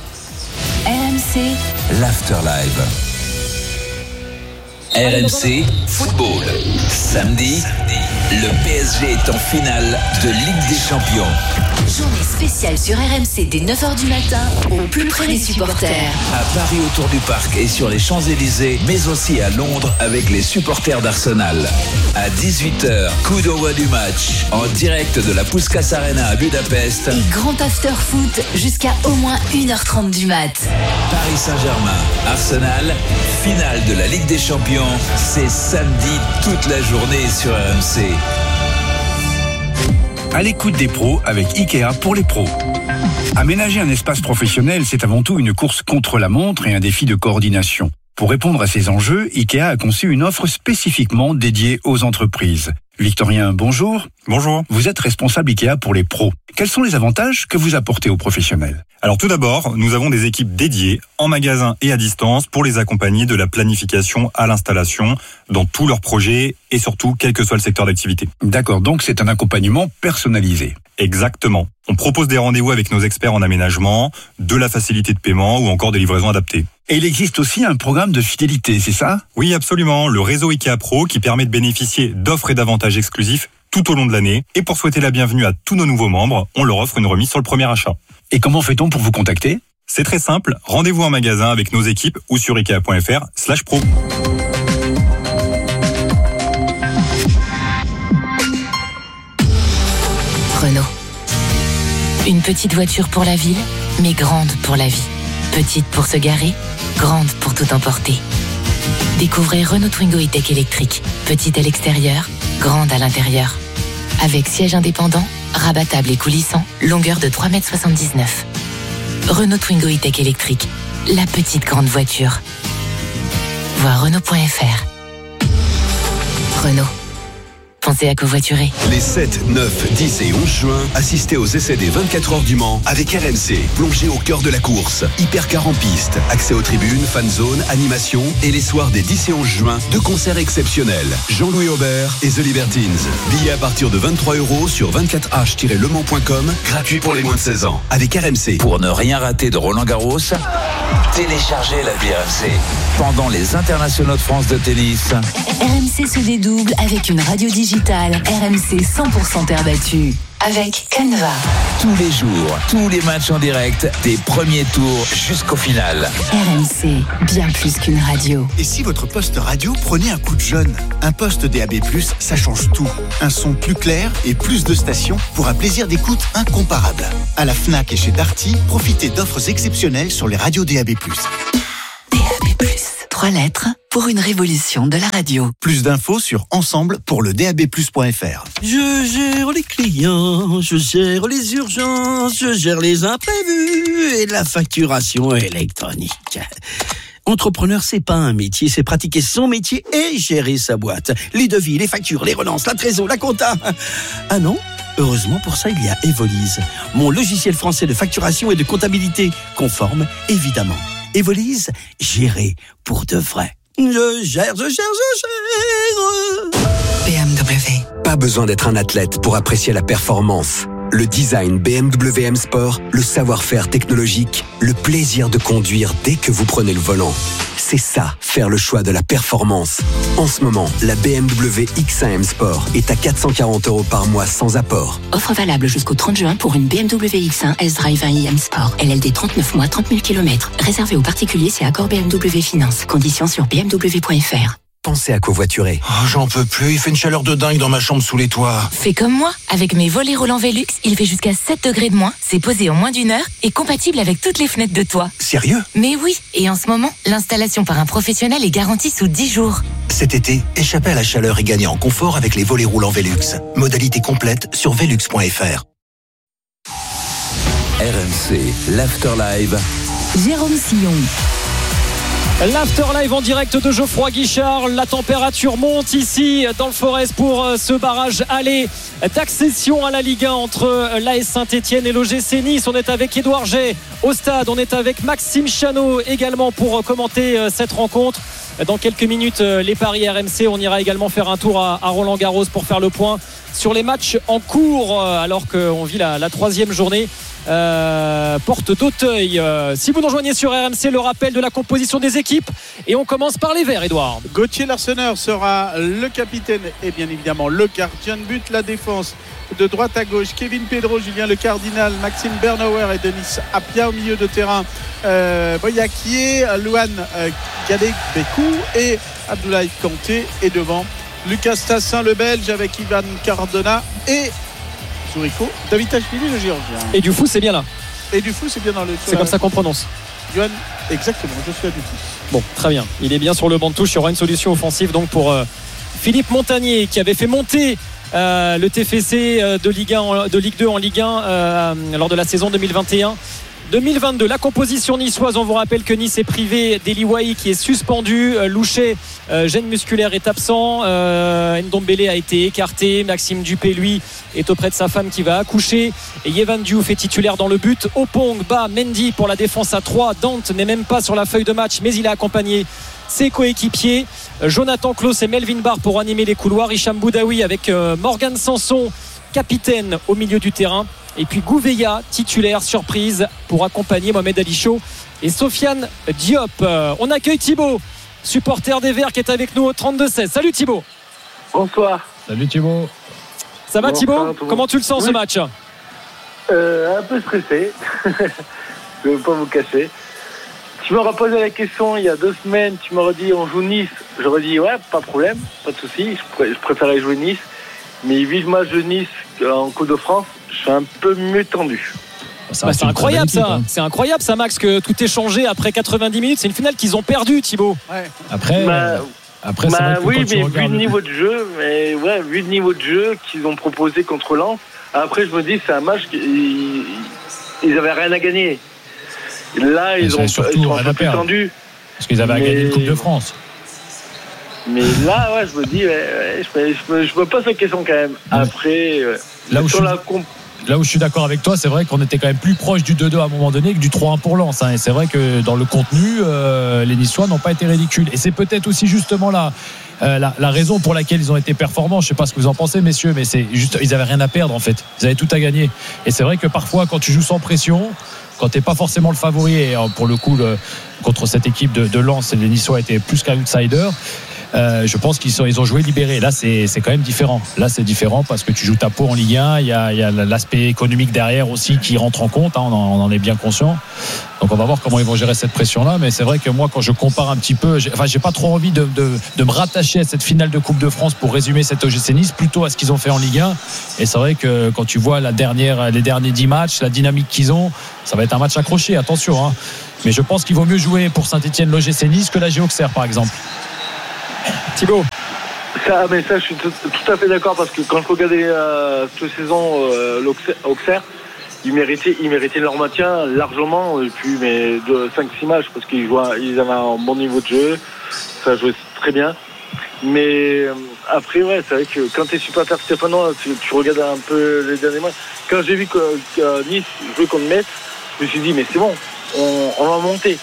R M C l'Afterlive. R M C Football. Samedi, le P S G est en finale de Ligue des Champions. Journée spéciale sur R M C dès neuf heures du matin, au plus près des supporters. À Paris autour du parc et sur les Champs-Élysées, mais aussi à Londres avec les supporters d'Arsenal. À dix-huit heures, coup d'envoi du match en direct de la Puskás Arena à Budapest. Et grand after foot jusqu'à au moins une heure trente du mat. Paris Saint-Germain, Arsenal, finale de la Ligue des Champions. C'est samedi toute la journée sur R M C. À l'écoute des pros avec Ikea pour les pros. Aménager un espace professionnel, c'est avant tout une course contre la montre et un défi de coordination. Pour répondre à ces enjeux, Ikea a conçu une offre spécifiquement dédiée aux entreprises. Victorien, bonjour. Bonjour. Vous êtes responsable Ikea pour les pros. Quels sont les avantages que vous apportez aux professionnels ? Alors tout d'abord, nous avons des équipes dédiées en magasin et à distance pour les accompagner de la planification à l'installation dans tous leurs projets et surtout quel que soit le secteur d'activité. D'accord, donc c'est un accompagnement personnalisé. Exactement. On propose des rendez-vous avec nos experts en aménagement, de la facilité de paiement ou encore des livraisons adaptées. Et il existe aussi un programme de fidélité, c'est ça ? Oui, absolument. Le réseau Ikea Pro qui permet de bénéficier d'offres et d'avantages exclusifs tout au long de l'année. Et pour souhaiter la bienvenue à tous nos nouveaux membres, on leur offre une remise sur le premier achat. Et comment fait-on pour vous contacter ? C'est très simple. Rendez-vous en magasin avec nos équipes ou sur ikea.fr slash pro. Renault. Une petite voiture pour la ville, mais grande pour la vie. Petite pour se garer, grande pour tout emporter. Découvrez Renault Twingo E-Tech électrique. Petite à l'extérieur, grande à l'intérieur. Avec siège indépendant, rabattable et coulissant, longueur de trois mètres soixante-dix-neuf. Renault Twingo E-Tech électrique, la petite grande voiture. Voir Renault point F R. Renault. Pensez à covoiturer. Les sept, neuf, dix et onze juin, assistez aux essais des vingt-quatre heures du Mans avec R M C. Plongez au cœur de la course. Hypercar en piste, accès aux tribunes, fan zone, animation et les soirs des dix et onze juin, deux concerts exceptionnels. Jean-Louis Aubert et The Libertines. Billets à partir de vingt-trois euros sur vingt-quatre h tiret le mans point com, gratuit pour les moins de seize ans. Avec R M C. Pour ne rien rater de Roland Garros, téléchargez l'appli R M C. Pendant les internationaux de France de tennis, R M C se dédouble avec une radio digitale R M C cent pour cent terre battue. avec Canva. Tous les jours, tous les matchs en direct, des premiers tours jusqu'au final. R M C, bien plus qu'une radio. Et si votre poste radio prenait un coup de jeune? Un poste D A B plus, ça change tout. Un son plus clair et plus de stations pour un plaisir d'écoute incomparable. À la Fnac et chez Darty, profitez d'offres exceptionnelles sur les radios D A B plus. D A B plus, trois lettres pour une révolution de la radio. Plus d'infos sur ensemble pour le D A B plus point F R. Je gère les clients, je gère les urgences, je gère les imprévus et la facturation électronique. Entrepreneur, c'est pas un métier, c'est pratiquer son métier et gérer sa boîte. Les devis, les factures, les relances, la trésor, la compta. Ah non? Heureusement pour ça, il y a Evolise, mon logiciel français de facturation et de comptabilité, conforme évidemment. Evolise, gérer pour de vrai. Je gère, je gère, je gère. B M W. Pas besoin d'être un athlète pour apprécier la performance. Le design B M W M Sport, le savoir-faire technologique, le plaisir de conduire dès que vous prenez le volant. C'est ça, faire le choix de la performance. En ce moment, la B M W X un M Sport est à quatre cent quarante euros par mois sans apport. Offre valable jusqu'au trente juin pour une B M W X un S-Drive un i M Sport. L L D trente-neuf mois, trente mille kilomètres. Réservé aux particuliers, c'est accord B M W Finance. Conditions sur b m w point f r. Pensez à covoiturer. Oh, j'en peux plus, il fait une chaleur de dingue dans ma chambre sous les toits. Fais comme moi, avec mes volets roulants Velux, il fait jusqu'à sept degrés de moins, c'est posé en moins d'une heure et compatible avec toutes les fenêtres de toit. Sérieux? Mais oui, et en ce moment, l'installation par un professionnel est garantie sous dix jours. Cet été, échappez à la chaleur et gagnez en confort avec les volets roulants Velux. Modalité complète sur velux point f r. R M C, l'Afterlive. Jérôme Sillon. L'Afterlive en direct de Geoffroy Guichard. La température monte ici dans le Forez pour ce barrage aller d'accession à la Ligue un entre l'A S Saint-Etienne et l'O G C Nice. On est avec Édouard Jay au stade. On est avec Maxime Chanot également pour commenter cette rencontre. Dans quelques minutes, les paris R M C. On ira également faire un tour à Roland-Garros pour faire le point sur les matchs en cours alors qu'on vit la, la troisième journée. Euh, porte d'Auteuil. Euh, si vous nous rejoignez sur R M C, le rappel de la composition des équipes et on commence par les Verts, Edouard. Gauthier Larseneur sera le capitaine et bien évidemment le gardien de but. La défense de droite à gauche, Kevin Pedro, Julien Le Cardinal, Maxime Bernauer et Denis Appia. Au milieu de terrain, euh, Boyakier, Luan euh, Gadek-Bekou et Abdoulaye Kanté. Et devant, Lucas Tassin, le Belge, avec Ivan Cardona et Zurico, David Tachvili, le Géorgien. Et du fou, c'est bien là. Et du fou, c'est bien dans le. C'est comme ça qu'on prononce. Johan, exactement, je suis à du tout. Bon, très bien. Il est bien sur le banc de touche. Il y aura une solution offensive donc pour euh, Philippe Montagnier qui avait fait monter euh, le T F C euh, de, Ligue un, de Ligue deux en Ligue un euh, lors de la saison deux mille vingt et un. deux mille vingt-deux, la composition niçoise, on vous rappelle que Nice est privé d'Eli Wahi qui est suspendu, euh, Louchet, euh, gêne musculaire est absent, euh, Ndombele a été écarté, Maxime Dupé lui est auprès de sa femme qui va accoucher et Yevan Diouf est titulaire dans le but. Opong, Ba, Mendy pour la défense à trois. Dante n'est même pas sur la feuille de match mais il a accompagné ses coéquipiers, Jonathan Klaus et Melvin Barr pour animer les couloirs, Hicham Boudaoui avec euh, Morgan Sanson capitaine au milieu du terrain. Et puis Gouveia, titulaire surprise pour accompagner Mohamed Ali Chaud et Sofiane Diop. Euh, on accueille Thibaut, supporter des Verts qui est avec nous au trente-deux seize. Salut Thibaut. Bonsoir. Salut Thibaut. Ça va Thibaut? Comment tu le sens oui. ce match? euh, Un peu stressé. Je ne veux pas vous cacher. Tu m'aurais posé la question il y a deux semaines, tu m'aurais dit on joue Nice. J'aurais dit ouais, pas de problème, pas de souci. Je, pr- je préférais jouer Nice. Mais vu le match de Nice en Coupe de France, je suis un peu mieux tendu. Ça bah, c'est incroyable ça, hein. C'est incroyable ça Max que tout est changé après quatre-vingt-dix minutes. C'est une finale qu'ils ont perdue Thibaut. Ouais. Après, bah, euh, après bah, c'est vrai que oui, quand mais tu vu le niveau de jeu, mais ouais, vu le niveau de jeu qu'ils ont proposé contre Lens, après je me dis c'est un match qu'ils ils avaient rien à gagner. Là ils, ont, ils sont un peu plus tendus. Parce qu'ils avaient mais... à gagner une Coupe de France. Mais là, ouais, je me dis, ouais, ouais, je, me, je, me, je me pose la question quand même. Après, ouais, là, où sur je la suis, comp... là où je suis d'accord avec toi, c'est vrai qu'on était quand même plus proche du deux deux à un moment donné que du trois un pour Lens. Hein, et c'est vrai que dans le contenu, euh, les Niçois n'ont pas été ridicules. Et c'est peut-être aussi justement là. Euh, la, la raison pour laquelle ils ont été performants, je ne sais pas ce que vous en pensez messieurs, mais c'est juste ils n'avaient rien à perdre en fait, ils avaient tout à gagner. Et c'est vrai que parfois quand tu joues sans pression, quand tu n'es pas forcément le favori, et pour le coup le, contre cette équipe de, de Lens, les Niçois étaient plus qu'un outsider, Euh, je pense qu'ils sont, ils ont joué libérés. Là, c'est, c'est quand même différent. Là, c'est différent parce que tu joues ta peau en Ligue un. Il y a, il y a l'aspect économique derrière aussi qui rentre en compte. Hein, on, en, on en est bien conscient. Donc, on va voir comment ils vont gérer cette pression-là. Mais c'est vrai que moi, quand je compare un petit peu, j'ai, enfin, j'ai pas trop envie de, de, de me rattacher à cette finale de Coupe de France pour résumer cette O G C Nice, plutôt à ce qu'ils ont fait en Ligue un. Et c'est vrai que quand tu vois la dernière, les derniers dix matchs, la dynamique qu'ils ont, ça va être un match accroché. Attention. Hein. Mais je pense qu'il vaut mieux jouer pour Saint-Etienne l'O G C Nice que la Géoxer, par exemple. Thibaut. Ça, mais ça, je suis tout, tout à fait d'accord parce que quand je regardais euh, cette saison euh, l'Auxerre, ils méritaient, ils méritaient leur maintien largement, et puis mais de cinq six matchs parce qu'ils jouaient, ils avaient un bon niveau de jeu, ça jouait très bien. Mais euh, après, ouais, c'est vrai que quand tu es supporter stéphanois, tu, tu regardes un peu les derniers matchs. Quand j'ai vu que, que Nice jouait contre Metz, je me suis dit, mais c'est bon, on, on va monter.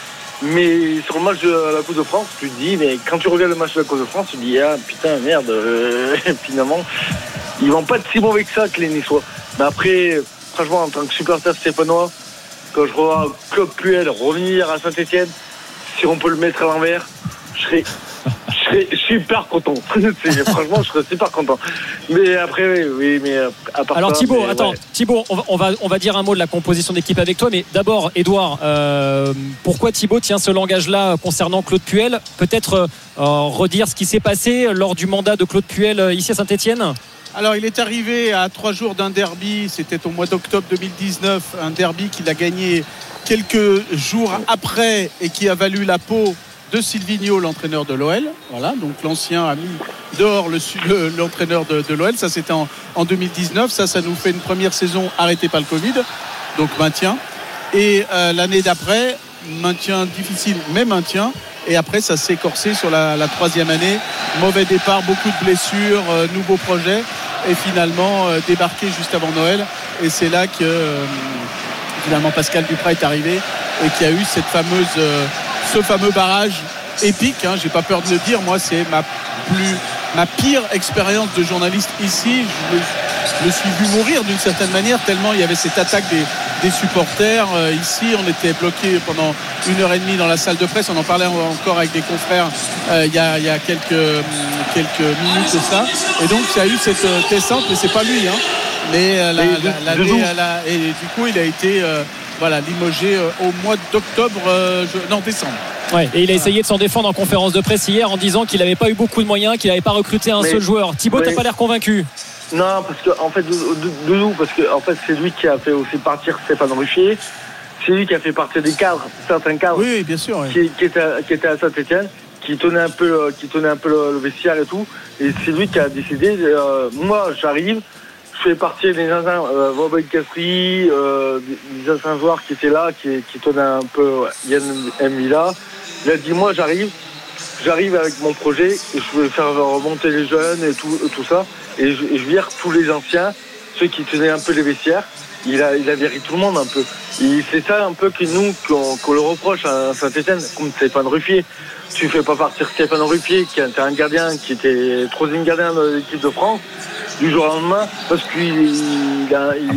Mais sur le match de la Coupe de France, tu te dis, mais quand tu regardes le match de la Coupe de France, tu te dis, ah putain, merde, euh, finalement, ils vont pas être si mauvais que ça, que les Niçois. Mais après, franchement, en tant que supporter stéphanois, quand je vois Claude Puel revenir à Saint-Etienne, si on peut le mettre à l'envers, je serais, je serais super content. Franchement, je serais super content. Mais après, oui, oui mais à part Alors ça, Thibaut, mais, attends, ouais. Thibaut, on va, on va on va dire un mot de la composition d'équipe avec toi, mais d'abord, Édouard, euh, pourquoi Thibaut tient ce langage-là concernant Claude Puel ? Peut-être euh, redire ce qui s'est passé lors du mandat de Claude Puel ici à Saint-Etienne ? Alors, il est arrivé à trois jours d'un derby, c'était au mois d'octobre deux mille dix-neuf, un derby qu'il a gagné quelques jours après et qui a valu la peau de Silvino, l'entraîneur de l'O L. Voilà, donc l'ancien a mis dehors le, le, l'entraîneur de, de l'O L. Ça, c'était en, en deux mille dix-neuf. Ça, ça nous fait une première saison arrêtée par le Covid, donc maintien. Et euh, l'année d'après, maintien difficile, mais maintien. Et après, ça s'est corsé sur la, la troisième année. Mauvais départ, beaucoup de blessures, euh, nouveaux projets. Et finalement, euh, débarqué juste avant Noël. Et c'est là que euh, finalement Pascal Duprat est arrivé et qu'il y a eu cette fameuse, euh, ce fameux barrage épique. Hein, j'ai pas peur de le dire. Moi, c'est ma plus, ma pire expérience de journaliste ici. Je me, je me suis vu mourir d'une certaine manière tellement il y avait cette attaque des, des supporters. Euh, ici, on était bloqué pendant une heure et demie dans la salle de presse. On en parlait encore avec des confrères euh, il, y a, il y a quelques, quelques minutes de ça. Et donc, il y a eu cette euh, descente, mais c'est pas lui. Hein. Mais euh, la, la, la, la, la, et du coup, il a été euh, voilà, limogé euh, au mois d'octobre, euh, je, non, décembre. Ouais, et il a essayé de s'en défendre en conférence de presse hier en disant qu'il n'avait pas eu beaucoup de moyens, qu'il n'avait pas recruté un mais, seul joueur. Thibaut, t'as pas l'air convaincu? Non, parce que en fait, Doudou, parce que en fait, c'est lui qui a fait aussi partir Stéphane Ruffier. C'est lui qui a fait partir des cadres, certains cadres. Oui, bien sûr. Oui. Qui, qui, étaient, qui étaient à Saint-Etienne, qui tenaient un peu, qui tenaient un peu le, le vestiaire et tout. Et c'est lui qui a décidé. Euh, moi, j'arrive, je fais partir des anciens, euh, Robin Castry, euh, des anciens joueurs qui étaient là, qui, qui tenaient un peu Yann Mvila. Il a dit, moi, j'arrive, j'arrive avec mon projet et je vais faire remonter les jeunes et tout, tout ça. Et je, et je vire tous les anciens, ceux qui tenaient un peu les vestiaires. Il a, il a viré tout le monde un peu. Et c'est ça un peu que nous, qu'on, qu'on le reproche à Saint-Etienne, comme Stéphane Ruffier. Tu fais pas partir Stéphane Ruffier, qui était un gardien, qui était troisième gardien de l'équipe de France, du jour au lendemain, parce qu'il il a, il,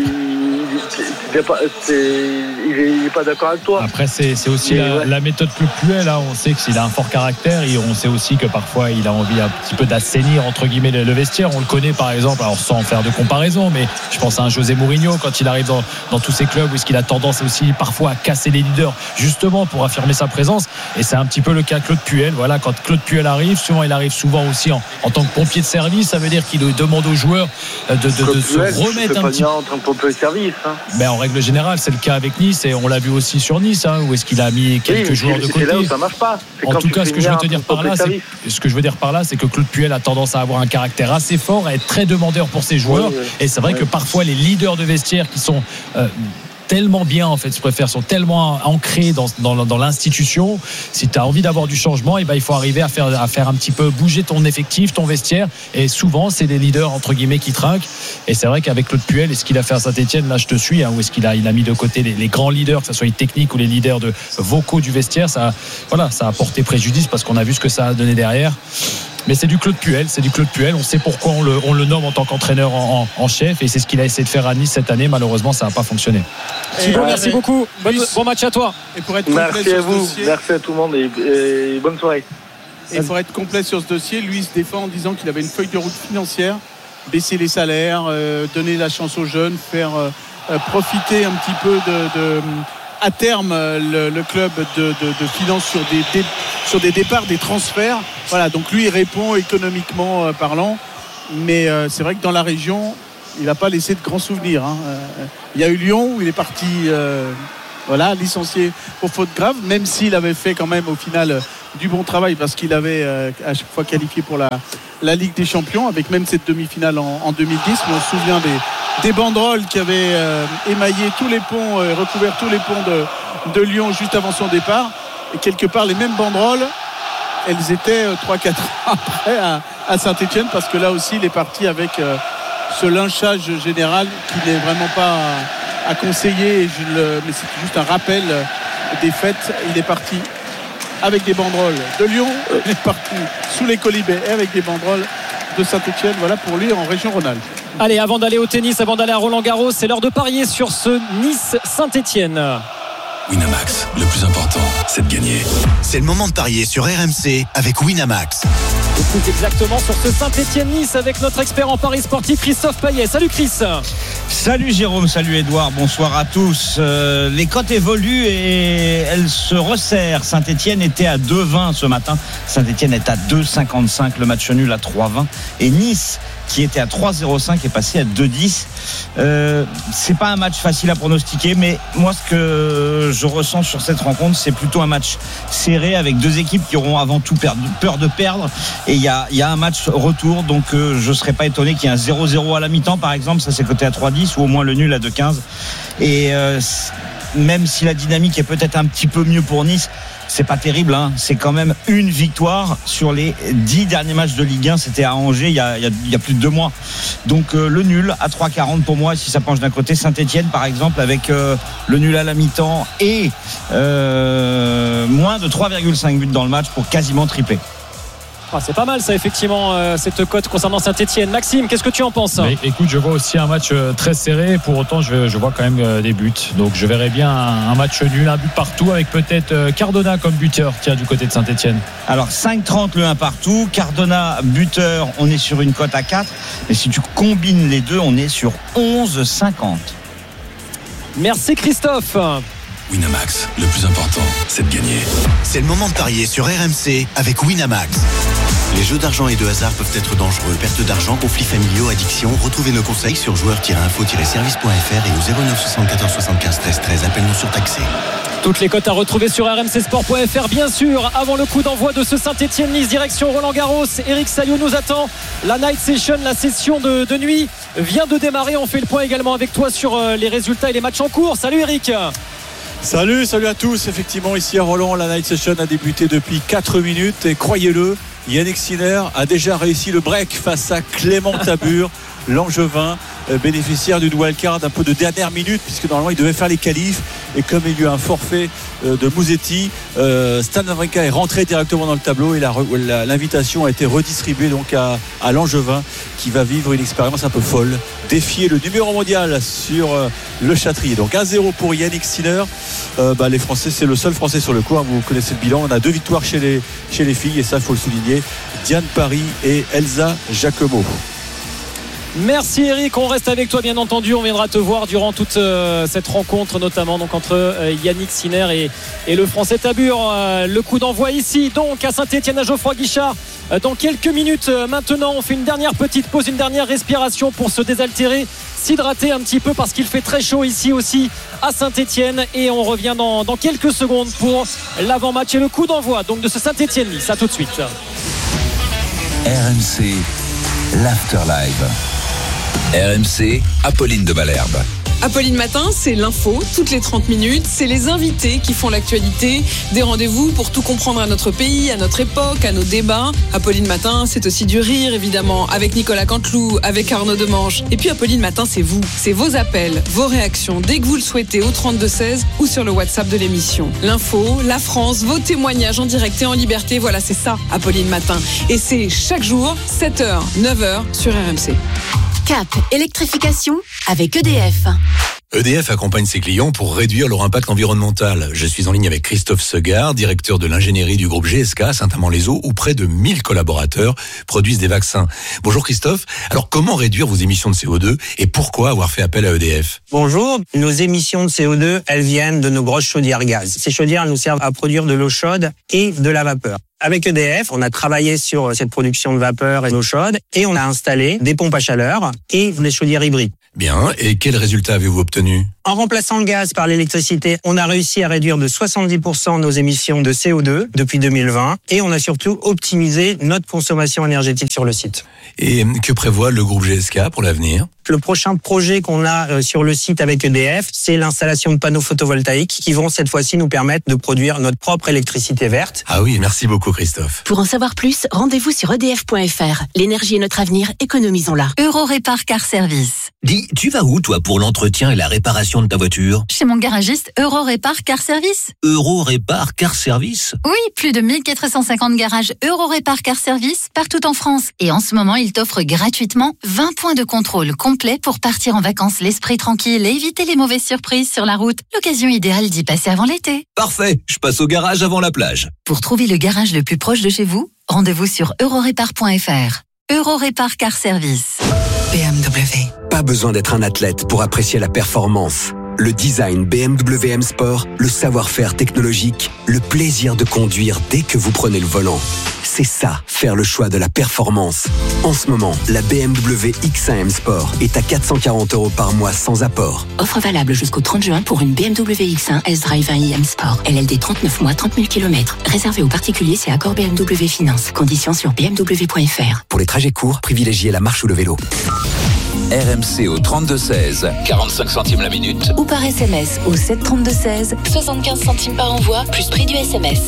il, il, pas, c'est, il, est, il est pas d'accord avec toi. Après, c'est, c'est aussi la, ouais. la méthode Claude Puel. Hein. On sait qu'il a un fort caractère et on sait aussi que parfois il a envie un petit peu d'assainir entre guillemets le, le vestiaire. On le connaît par exemple, alors sans faire de comparaison, mais je pense à un José Mourinho quand il arrive dans, dans tous ces clubs où est-ce qu'il a tendance aussi parfois à casser les leaders justement pour affirmer sa présence. Et c'est un petit peu le cas de Claude Puel. Voilà, quand Claude Puel arrive, souvent il arrive souvent aussi en, en tant que pompier de service. Ça veut dire qu'il demande aux joueurs de, de, de, de se Puel, remettre un petit peu en tant que pompier de service. Hein. Mais en règle générale, c'est le cas avec Nice et on l'a vu aussi sur Nice, hein, où est-ce qu'il a mis quelques oui, joueurs c'est, de côté. C'est là où ça marche pas. C'est en tout cas, ce que je veux te dire par là, c'est, ce que je veux dire par là, c'est que Claude Puel a tendance à avoir un caractère assez fort, à être très demandeur pour ses joueurs. Oui, oui. Et c'est vrai oui. que parfois les leaders de vestiaire qui sont euh, tellement bien en fait, je préfère, sont tellement ancrés dans, dans, dans l'institution. Si tu as envie d'avoir du changement, et ben il faut arriver à faire, à faire un petit peu bouger ton effectif, ton vestiaire. Et souvent, c'est les leaders entre guillemets qui trinquent. Et c'est vrai qu'avec Claude Puel et ce qu'il a fait à Saint-Etienne, là je te suis, hein, où est-ce qu'il a, il a mis de côté les, les grands leaders, que ce soit les techniques ou les leaders de vocaux du vestiaire, ça, voilà, ça a porté préjudice parce qu'on a vu ce que ça a donné derrière. Mais c'est du Claude Puel, c'est du Claude Puel. On sait pourquoi on le, on le nomme en tant qu'entraîneur en, en, en chef, et c'est ce qu'il a essayé de faire à Nice cette année. Malheureusement, ça n'a pas fonctionné. Thibaut, merci ouais. beaucoup. Bon, bon match à toi. Et pour être merci à vous, dossier, merci à tout le monde et, et bonne soirée. Et il faut être complet sur ce dossier. Lui, il se défend en disant qu'il avait une feuille de route financière, baisser les salaires, euh, donner la chance aux jeunes, faire euh, euh, profiter un petit peu de, de à terme le, le club de, de, de finances sur des, des, sur des départs, des transferts. Voilà, donc lui, il répond économiquement euh, parlant. Mais euh, c'est vrai que dans la région, il n'a pas laissé de grands souvenirs. Hein. Euh, il y a eu Lyon où il est parti euh, voilà, licencié pour faute grave, même s'il avait fait quand même au final euh, du bon travail parce qu'il avait euh, à chaque fois qualifié pour la, la Ligue des Champions, avec même cette demi-finale en, en deux mille dix. Mais on se souvient des, des banderoles qui avaient euh, émaillé tous les ponts, euh, recouvert tous les ponts de, de Lyon juste avant son départ. Et quelque part, les mêmes banderoles, elles étaient euh, trois quatre ans après à, à Saint-Etienne, parce que là aussi, il est parti avec euh, ce lynchage général qui n'est vraiment pas à, à conseiller. Je le, mais c'est juste un rappel euh, des faits. Il est parti avec des banderoles de Lyon, il est parti sous les colibets et avec des banderoles de Saint-Etienne. Voilà pour lui en région Rhône-Alpes. Allez, avant d'aller au tennis, avant d'aller à Roland-Garros, c'est l'heure de parier sur ce Nice-Saint-Etienne. Winamax, le plus important, c'est de gagner. C'est le moment de parier sur R M C avec Winamax. Et plus exactement sur ce Saint-Etienne-Nice avec notre expert en paris sportif Christophe Payet. Salut Chris. Salut Jérôme, salut Edouard, bonsoir à tous. Euh, les cotes évoluent et elles se resserrent. Saint-Etienne était à deux vingt ce matin. Saint-Etienne est à deux cinquante-cinq, le match nul à trois vingt. Et Nice, qui était à trois zéro cinq, est passé à deux dix. Euh, c'est pas un match facile à pronostiquer, mais moi ce que je ressens sur cette rencontre, c'est plutôt un match serré avec deux équipes qui auront avant tout perdu, peur de perdre. Et il y a, y a un match retour, donc euh, je serais pas étonné qu'il y ait un zéro zéro à la mi-temps par exemple, ça c'est coté à trois dix, ou au moins le nul à deux quinze. Et euh, même si la dynamique est peut-être un petit peu mieux pour Nice, c'est pas terrible, hein. C'est quand même une victoire sur les dix derniers matchs de Ligue un. C'était à Angers il y a, il y a, il y a plus de deux mois. Donc euh, le nul à trois quarante pour moi. Si ça penche d'un côté, Saint-Etienne par exemple avec euh, le nul à la mi-temps et euh, moins de trois virgule cinq buts dans le match pour quasiment tripler. Ah, c'est pas mal ça effectivement, euh, cette cote concernant Saint-Etienne. Maxime, qu'est-ce que tu en penses? Mais, écoute, je vois aussi un match euh, très serré. Pour autant, je, je vois quand même euh, des buts. Donc je verrais bien un, un match nul, un but partout, avec peut-être euh, Cardona comme buteur, tiens, du côté de Saint-Etienne. Alors cinq trente le un partout, Cardona buteur, on est sur une cote à quatre. Mais si tu combines les deux, on est sur onze cinquante. Merci Christophe. Winamax, le plus important, c'est de gagner. C'est le moment de parier sur R M C avec Winamax. Les jeux d'argent et de hasard peuvent être dangereux. Perte d'argent, conflits familiaux, addiction. Retrouvez nos conseils sur joueurs tiret info tiret service point f r et au zéro neuf soixante-quatorze soixante-quinze treize treize. Appel non surtaxé. Toutes les cotes à retrouver sur r m c sport point f r, bien sûr. Avant le coup d'envoi de ce Saint-Etienne-Nice, direction Roland-Garros, Eric Salio nous attend. La night session, la session de, de nuit vient de démarrer. On fait le point également avec toi sur les résultats et les matchs en cours. Salut Eric. Salut, salut à tous. Effectivement, ici à Roland, la night session a débuté depuis quatre minutes et croyez-le, Yannick Sinner a déjà réussi le break face à Clément Tabur, l'Angevin, bénéficiaire d'une wildcard un peu de dernière minute, puisque normalement il devait faire les qualifs, et comme il y a eu un forfait de Musetti, euh, Stan Wawrinka est rentré directement dans le tableau et la, la, l'invitation a été redistribuée donc à, à l'Angevin, qui va vivre une expérience un peu folle, défier le numéro mondial sur euh, le Châtrier. Donc un zéro pour Yannick Sinner. Euh, bah, les Français, c'est le seul Français sur le court, vous connaissez le bilan, on a deux victoires chez les, chez les filles, et ça il faut le souligner, Diane Paris et Elsa Jacquemot. Merci Eric, on reste avec toi bien entendu, on viendra te voir durant toute euh, cette rencontre, notamment donc entre euh, Yannick Sinner et, et le Français Tabur. Euh, le coup d'envoi ici donc à Saint-Etienne, à Geoffroy Guichard euh, dans quelques minutes. Euh, maintenant on fait une dernière petite pause, une dernière respiration pour se désaltérer, s'hydrater un petit peu parce qu'il fait très chaud ici aussi à Saint-Etienne, et on revient dans, dans quelques secondes pour l'avant-match et le coup d'envoi donc de ce Saint-Etienne-Nice. À tout de suite. R M C, l'Afterlive. R M C, Apolline de Malherbe. Apolline Matin, c'est l'info, toutes les trente minutes, c'est les invités qui font l'actualité, des rendez-vous pour tout comprendre à notre pays, à notre époque, à nos débats. Apolline Matin, c'est aussi du rire évidemment, avec Nicolas Canteloup, avec Arnaud Demange. Et puis Apolline Matin, c'est vous, c'est vos appels, vos réactions, dès que vous le souhaitez, au trente-deux seize ou sur le WhatsApp de l'émission. L'info, la France, vos témoignages en direct et en liberté, voilà, c'est ça, Apolline Matin. Et c'est chaque jour, sept heures, neuf heures sur R M C. Cap électrification avec E D F. E D F accompagne ses clients pour réduire leur impact environnemental. Je suis en ligne avec Christophe Segard, directeur de l'ingénierie du groupe G S K à Saint-Amand-les-Eaux, où près de mille collaborateurs produisent des vaccins. Bonjour Christophe. Alors comment réduire vos émissions de C O deux et pourquoi avoir fait appel à E D F ? Bonjour. Nos émissions de C O deux, elles viennent de nos grosses chaudières gaz. Ces chaudières nous servent à produire de l'eau chaude et de la vapeur. Avec E D F, on a travaillé sur cette production de vapeur et d'eau chaude et on a installé des pompes à chaleur et des chaudières hybrides. Bien, et quels résultats avez-vous obtenus ? En remplaçant le gaz par l'électricité, on a réussi à réduire de soixante-dix pour cent nos émissions de C O deux depuis deux mille vingt et on a surtout optimisé notre consommation énergétique sur le site. Et que prévoit le groupe G S K pour l'avenir ? Le prochain projet qu'on a sur le site avec E D F, c'est l'installation de panneaux photovoltaïques qui vont cette fois-ci nous permettre de produire notre propre électricité verte. Ah oui, merci beaucoup Christophe. Pour en savoir plus, rendez-vous sur e d f point f r. L'énergie est notre avenir, économisons-la. Eurorépar Car Service. Dis, tu vas où toi pour l'entretien et la réparation de ta voiture ? Chez mon garagiste Eurorépar Car Service. Eurorépar Car Service ? Oui, plus de mille quatre cent cinquante garages Eurorépar Car Service partout en France. Et en ce moment, il t'offre gratuitement vingt points de contrôle complet pour partir en vacances l'esprit tranquille et éviter les mauvaises surprises sur la route. L'occasion idéale d'y passer avant l'été. Parfait, je passe au garage avant la plage. Pour trouver le garage le plus proche de chez vous, rendez-vous sur eurorépar point f r. Eurorépar Car Service. B M W. Pas besoin d'être un athlète pour apprécier la performance. Le design B M W M Sport, le savoir-faire technologique, le plaisir de conduire dès que vous prenez le volant. C'est ça, faire le choix de la performance. En ce moment, la B M W X un M Sport est à quatre cent quarante euros par mois sans apport. Offre valable jusqu'au trente juin pour une B M W X un S-Drive un i M Sport. L L D trente-neuf mois, trente mille kilomètres. Réservé aux particuliers, c'est accord B M W Finance. Conditions sur b m w point f r. Pour les trajets courts, privilégiez la marche ou le vélo. R M C au trente-deux seize, quarante-cinq centimes la minute. Ou par S M S au sept trente-deux seize, soixante-quinze centimes par envoi, plus prix du S M S.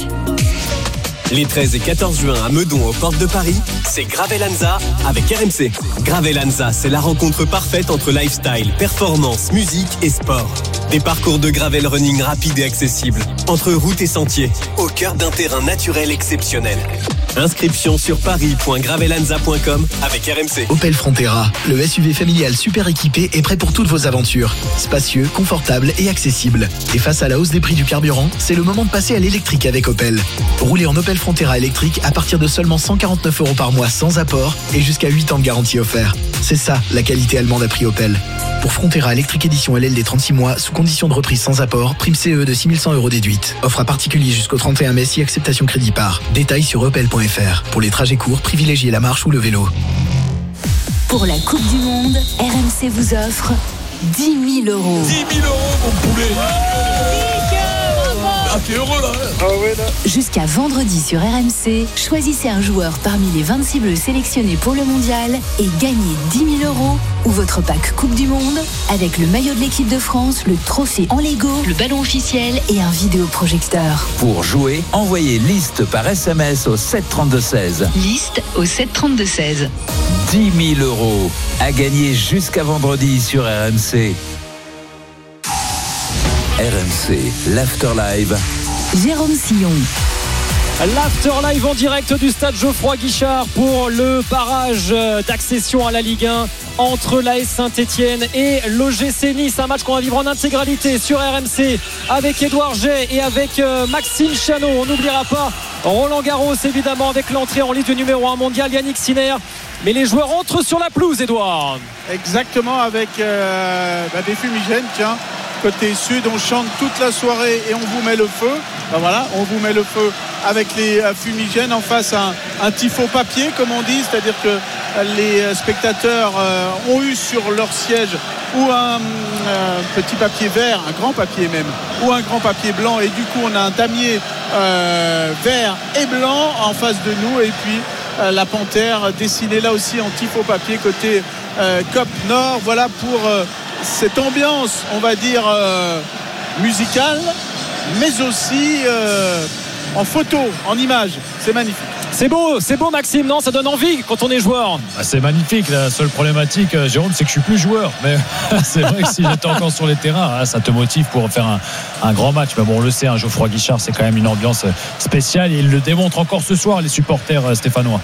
Les treize et quatorze juin à Meudon aux portes de Paris, c'est Gravelanza avec R M C. Gravelanza, c'est la rencontre parfaite entre lifestyle, performance, musique et sport. Des parcours de gravel running rapides et accessibles, entre routes et sentiers, au cœur d'un terrain naturel exceptionnel. Inscription sur paris point gravelanza point com avec R M C. Opel Frontera, le S U V familial super équipé est prêt pour toutes vos aventures. Spacieux, confortable et accessible. Et face à la hausse des prix du carburant, c'est le moment de passer à l'électrique avec Opel. Roulez en Opel Frontera électrique à partir de seulement cent quarante-neuf euros par mois sans apport et jusqu'à huit ans de garantie offert. C'est ça, la qualité allemande à prix Opel. Pour Frontera électrique édition L L D trente-six mois, sous condition de reprise sans apport, prime C E de six mille cent euros déduite. Offre à particulier jusqu'au trente et un mai si acceptation crédit par. Détails sur opel point f r. Pour les trajets courts, privilégiez la marche ou le vélo. Pour la Coupe du Monde, R M C vous offre dix mille euros. dix mille euros, mon poulet. Ah, t'es heureux là, ah ouais, là. Jusqu'à vendredi sur R M C, choisissez un joueur parmi les vingt-six bleus sélectionnés pour le mondial et gagnez dix mille euros ou votre pack Coupe du Monde avec le maillot de l'équipe de France, le trophée en Lego, le ballon officiel et un vidéoprojecteur. Pour jouer, envoyez liste par S M S au sept trente-deux seize. Liste au sept trente-deux seize. dix mille euros à gagner jusqu'à vendredi sur R M C. R M C, l'Afterlive. Jérôme Sillon. L'Afterlive en direct du stade Geoffroy Guichard pour le barrage d'accession à la Ligue un entre l'A S Saint-Etienne et l'O G C Nice. Un match qu'on va vivre en intégralité sur R M C avec Édouard Jay et avec Maxime Chanot. On n'oubliera pas Roland Garros évidemment avec l'entrée en liste du numéro un mondial Yannick Sinner. Mais les joueurs entrent sur la pelouse, Édouard. Exactement, avec euh, bah, des fumigènes, tiens. Côté sud, on chante toute la soirée et on vous met le feu. Ben voilà, on vous met le feu avec les fumigènes. En face, un, un tifo papier, comme on dit, c'est-à-dire que les spectateurs euh, ont eu sur leur siège ou un euh, petit papier vert, un grand papier même, ou un grand papier blanc. Et du coup, on a un damier euh, vert et blanc en face de nous. Et puis, euh, la panthère dessinée là aussi en tifo papier côté euh, Cop Nord. Voilà pour... Euh, cette ambiance, on va dire euh, musicale, mais aussi euh, en photo, en image. C'est magnifique. C'est beau, c'est beau Maxime, non? Ça donne envie quand on est joueur. Ah, c'est magnifique. La seule problématique, Jérôme, c'est que je suis plus joueur. Mais c'est vrai que si j'étais encore sur les terrains, ça te motive pour faire un, un grand match. Mais bon, on le sait, hein, Geoffroy Guichard, c'est quand même une ambiance spéciale et il le démontre encore ce soir, les supporters stéphanois.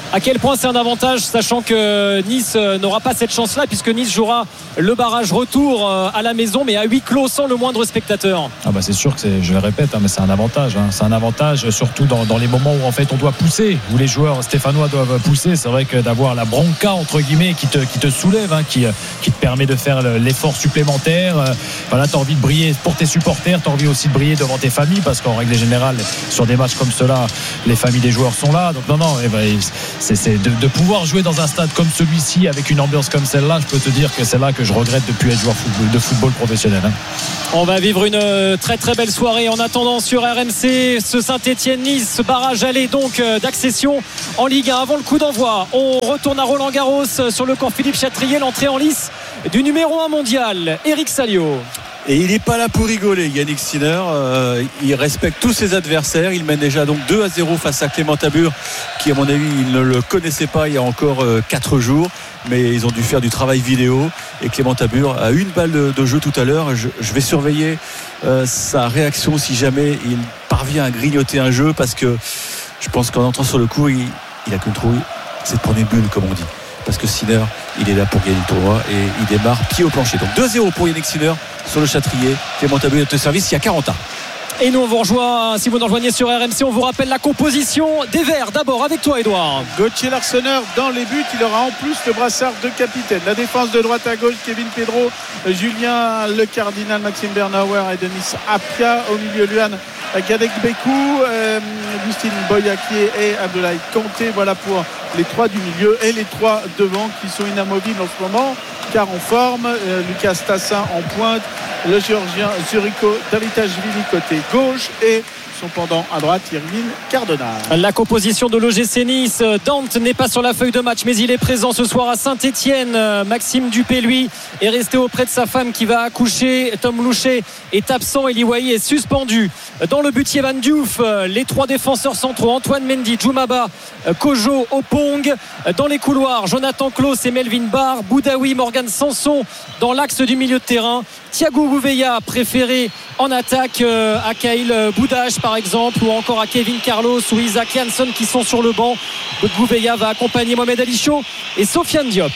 à quel point c'est un avantage, sachant que Nice n'aura pas cette chance-là, puisque Nice jouera le barrage retour à la maison, mais à huis clos, sans le moindre spectateur. Ah bah c'est sûr que c'est, je le répète, hein, mais c'est un avantage. Hein. C'est un avantage, surtout dans, dans les moments où en fait on doit pousser, où les joueurs stéphanois doivent pousser. C'est vrai que d'avoir la bronca entre guillemets qui te, qui te soulève, hein, qui, qui te permet de faire l'effort supplémentaire. Euh, voilà, t'as envie de briller pour tes supporters, t'as envie aussi de briller devant tes familles, parce qu'en règle générale, sur des matchs comme cela, les familles des joueurs sont là. Donc non, non, eh ben, c'est, c'est de, de pouvoir jouer dans un stade comme celui-ci avec une ambiance comme celle-là. Je peux te dire que c'est là que je regrette de plus être joueur de football professionnel. Hein. On va vivre une très très belle soirée en attendant sur R M C ce Saint-Étienne-Nice, ce barrage aller donc d'accession en Ligue un. Avant le coup d'envoi, on retourne à Roland-Garros sur le camp Philippe Chatrier, l'entrée en lice du numéro un mondial, Eric Salio. Et il n'est pas là pour rigoler, Yannick Sinner. Euh, il respecte tous ses adversaires. Il mène déjà donc deux à zéro face à Clément Tabur, qui à mon avis il ne le connaissait pas il y a encore euh, quatre jours. Mais ils ont dû faire du travail vidéo. Et Clément Tabur a une balle de, de jeu tout à l'heure. Je, je vais surveiller euh, sa réaction si jamais il parvient à grignoter un jeu, parce que je pense qu'en entrant sur le coup, il, il a qu'une trouille, c'est de prendre une bulle, comme on dit. Parce que Sinner, il est là pour gagner le tournoi et il démarre pied au plancher. Donc deux à zéro pour Yannick Sinner sur le Châtrier. Clément Tabur est au service il y a quarante ans. Et nous on vous rejoint, si vous nous rejoignez sur R M C, on vous rappelle la composition des Verts. D'abord avec toi Edouard. Gauthier Larsonneur dans les buts, il aura en plus le brassard de capitaine. La défense de droite à gauche, Kevin Pedro, Julien Le Cardinal, Maxime Bernauer et Denis Apia. Au milieu, Luan Kadek Bekou, euh, Gustine Boyakier et Abdoulaye Kanté. Voilà pour les trois du milieu et les trois devant qui sont inamovibles en ce moment car en forme. euh, Lucas Tassin en pointe, le Géorgien Zuriko Davitashvili côté gauche et son pendant à droite, Irvine Cardona. La composition de l'O G C Nice. Dante n'est pas sur la feuille de match, mais il est présent ce soir à Saint-Étienne. Maxime Dupé, lui, est resté auprès de sa femme qui va accoucher. Tom Louchet est absent. Eli Wahi est suspendu. Dans le but, Evan Diouf. Les trois défenseurs centraux, Antoine Mendy, Djoumaba, Kojo, Opong. Dans les couloirs, Jonathan Klaus et Melvin Barr, Boudaoui, Morgan Sanson dans l'axe du milieu de terrain. Thiago Gouveia préféré en attaque euh, à Kyle Boudache par exemple, ou encore à Kevin Carlos ou Isaac Jansson qui sont sur le banc. Gouveia va accompagner Mohamed Ali Chaud et Sofiane Diop.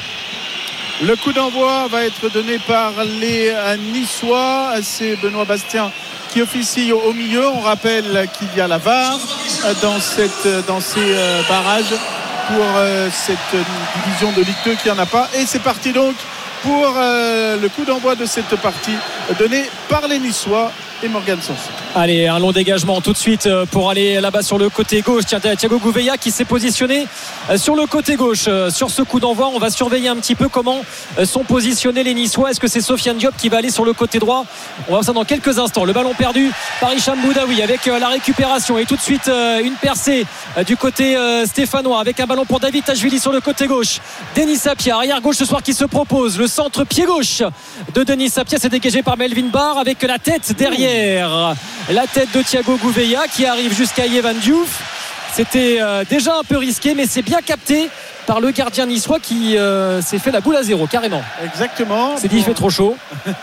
Le coup d'envoi va être donné par les Niçois. C'est Benoît Bastien qui officie au milieu. On rappelle qu'il y a la V A R dans, cette, dans ces barrages pour cette division de Ligue deux qui n'en a pas. Et c'est parti donc pour euh, le coup d'envoi de cette partie donné par les Niçois et Morgan Sanson. Allez, un long dégagement tout de suite pour aller là-bas sur le côté gauche. Tiens, Thiago Gouveia qui s'est positionné sur le côté gauche sur ce coup d'envoi. On va surveiller un petit peu comment sont positionnés les Niçois. Est-ce que c'est Sofiane Diop qui va aller sur le côté droit? On va voir ça dans quelques instants. Le ballon perdu par Hicham Boudaoui avec la récupération et tout de suite une percée du côté stéphanois avec un ballon pour David Tachvili sur le côté gauche. Denis Sapia, arrière gauche ce soir qui se propose. Le centre pied gauche de Denis Sapia, c'est dégagé par Melvin Barr avec la tête derrière. La tête de Thiago Gouveia qui arrive jusqu'à Evan Diouf. C'était euh, déjà un peu risqué, mais c'est bien capté par le gardien niçois qui euh, s'est fait la boule à zéro carrément. Exactement. C'est dit, il fait trop chaud.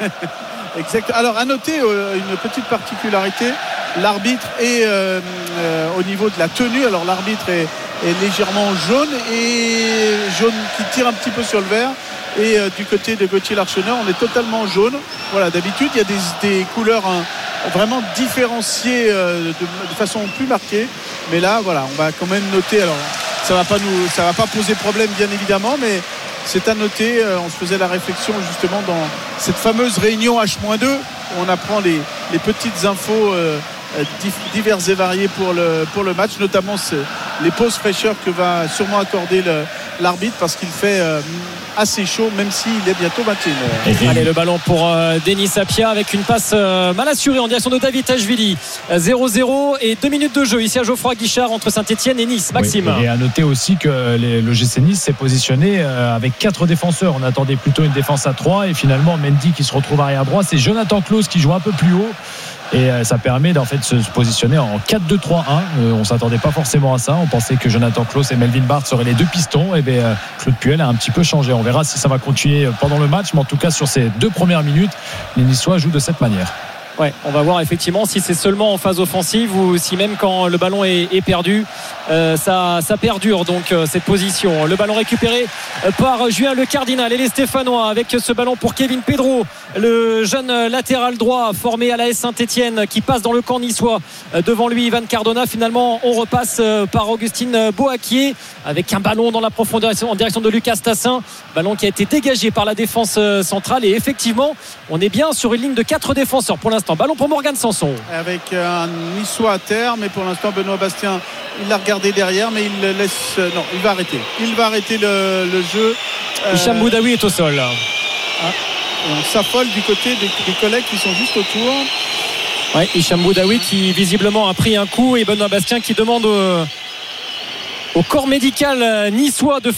Exact. Alors à noter euh, une petite particularité, l'arbitre est euh, euh, au niveau de la tenue. Alors l'arbitre est, est légèrement jaune et jaune qui tire un petit peu sur le vert. Et euh, du côté de Gauthier Larcheneur, on est totalement jaune. Voilà, d'habitude il y a des, des couleurs hein, vraiment différenciées euh, de, de façon plus marquée. Mais là, voilà, on va quand même noter. Alors, ça va pas nous, ça va pas poser problème, bien évidemment, mais c'est à noter. Euh, on se faisait la réflexion justement dans cette fameuse réunion H deux où on apprend les, les petites infos euh, diverses et variées pour le, pour le match, notamment ce, les pauses fraîcheurs que va sûrement accorder le, l'arbitre parce qu'il fait euh, assez chaud, même s'il est bientôt vingt et une heures. Allez, le ballon pour euh, Denis Sapia avec une passe euh, mal assurée en direction de David Tachvili. zéro zéro et deux minutes de jeu ici à Geoffroy Guichard entre Saint-Etienne et Nice. Maxime. Oui, et à noter aussi que les, le G C Nice s'est positionné euh, avec quatre défenseurs. On attendait plutôt une défense à trois et finalement Mendy qui se retrouve arrière droit. C'est Jonathan Klaus qui joue un peu plus haut. Et ça permet d'en fait de se positionner en quatre deux trois un. Euh, on s'attendait pas forcément à ça. On pensait que Jonathan Klaus et Melvin Barr seraient les deux pistons. Et bien Claude Puel a un petit peu changé. On verra si ça va continuer pendant le match. Mais en tout cas sur ces deux premières minutes, les Niçois jouent de cette manière. Ouais, on va voir effectivement si c'est seulement en phase offensive ou si même quand le ballon est, est perdu, euh, ça, ça perdure donc euh, cette position. Le ballon récupéré euh, par Julien Le Cardinal et les Stéphanois avec ce ballon pour Kevin Pedro, le jeune latéral droit formé à l'A S Saint-Etienne qui passe dans le camp niçois. Euh, devant lui Ivan Cardona. Finalement on repasse euh, par Augustine Boakier avec un ballon dans la profondeur en direction de Lucas Tassin, ballon qui a été dégagé par la défense euh, centrale et effectivement on est bien sur une ligne de quatre défenseurs pour l'instant. Ballon pour Morgan Sanson. Avec un niçois à terre, mais pour l'instant Benoît Bastien, il l'a regardé derrière, mais il laisse. Non, il va arrêter. Il va arrêter le, le jeu. Hicham euh... Boudaoui est au sol. Ah, on s'affole du côté des, des collègues qui sont juste autour. Ouais, Hicham Boudaoui qui visiblement a pris un coup et Benoît Bastien qui demande au, au corps médical niçois de faire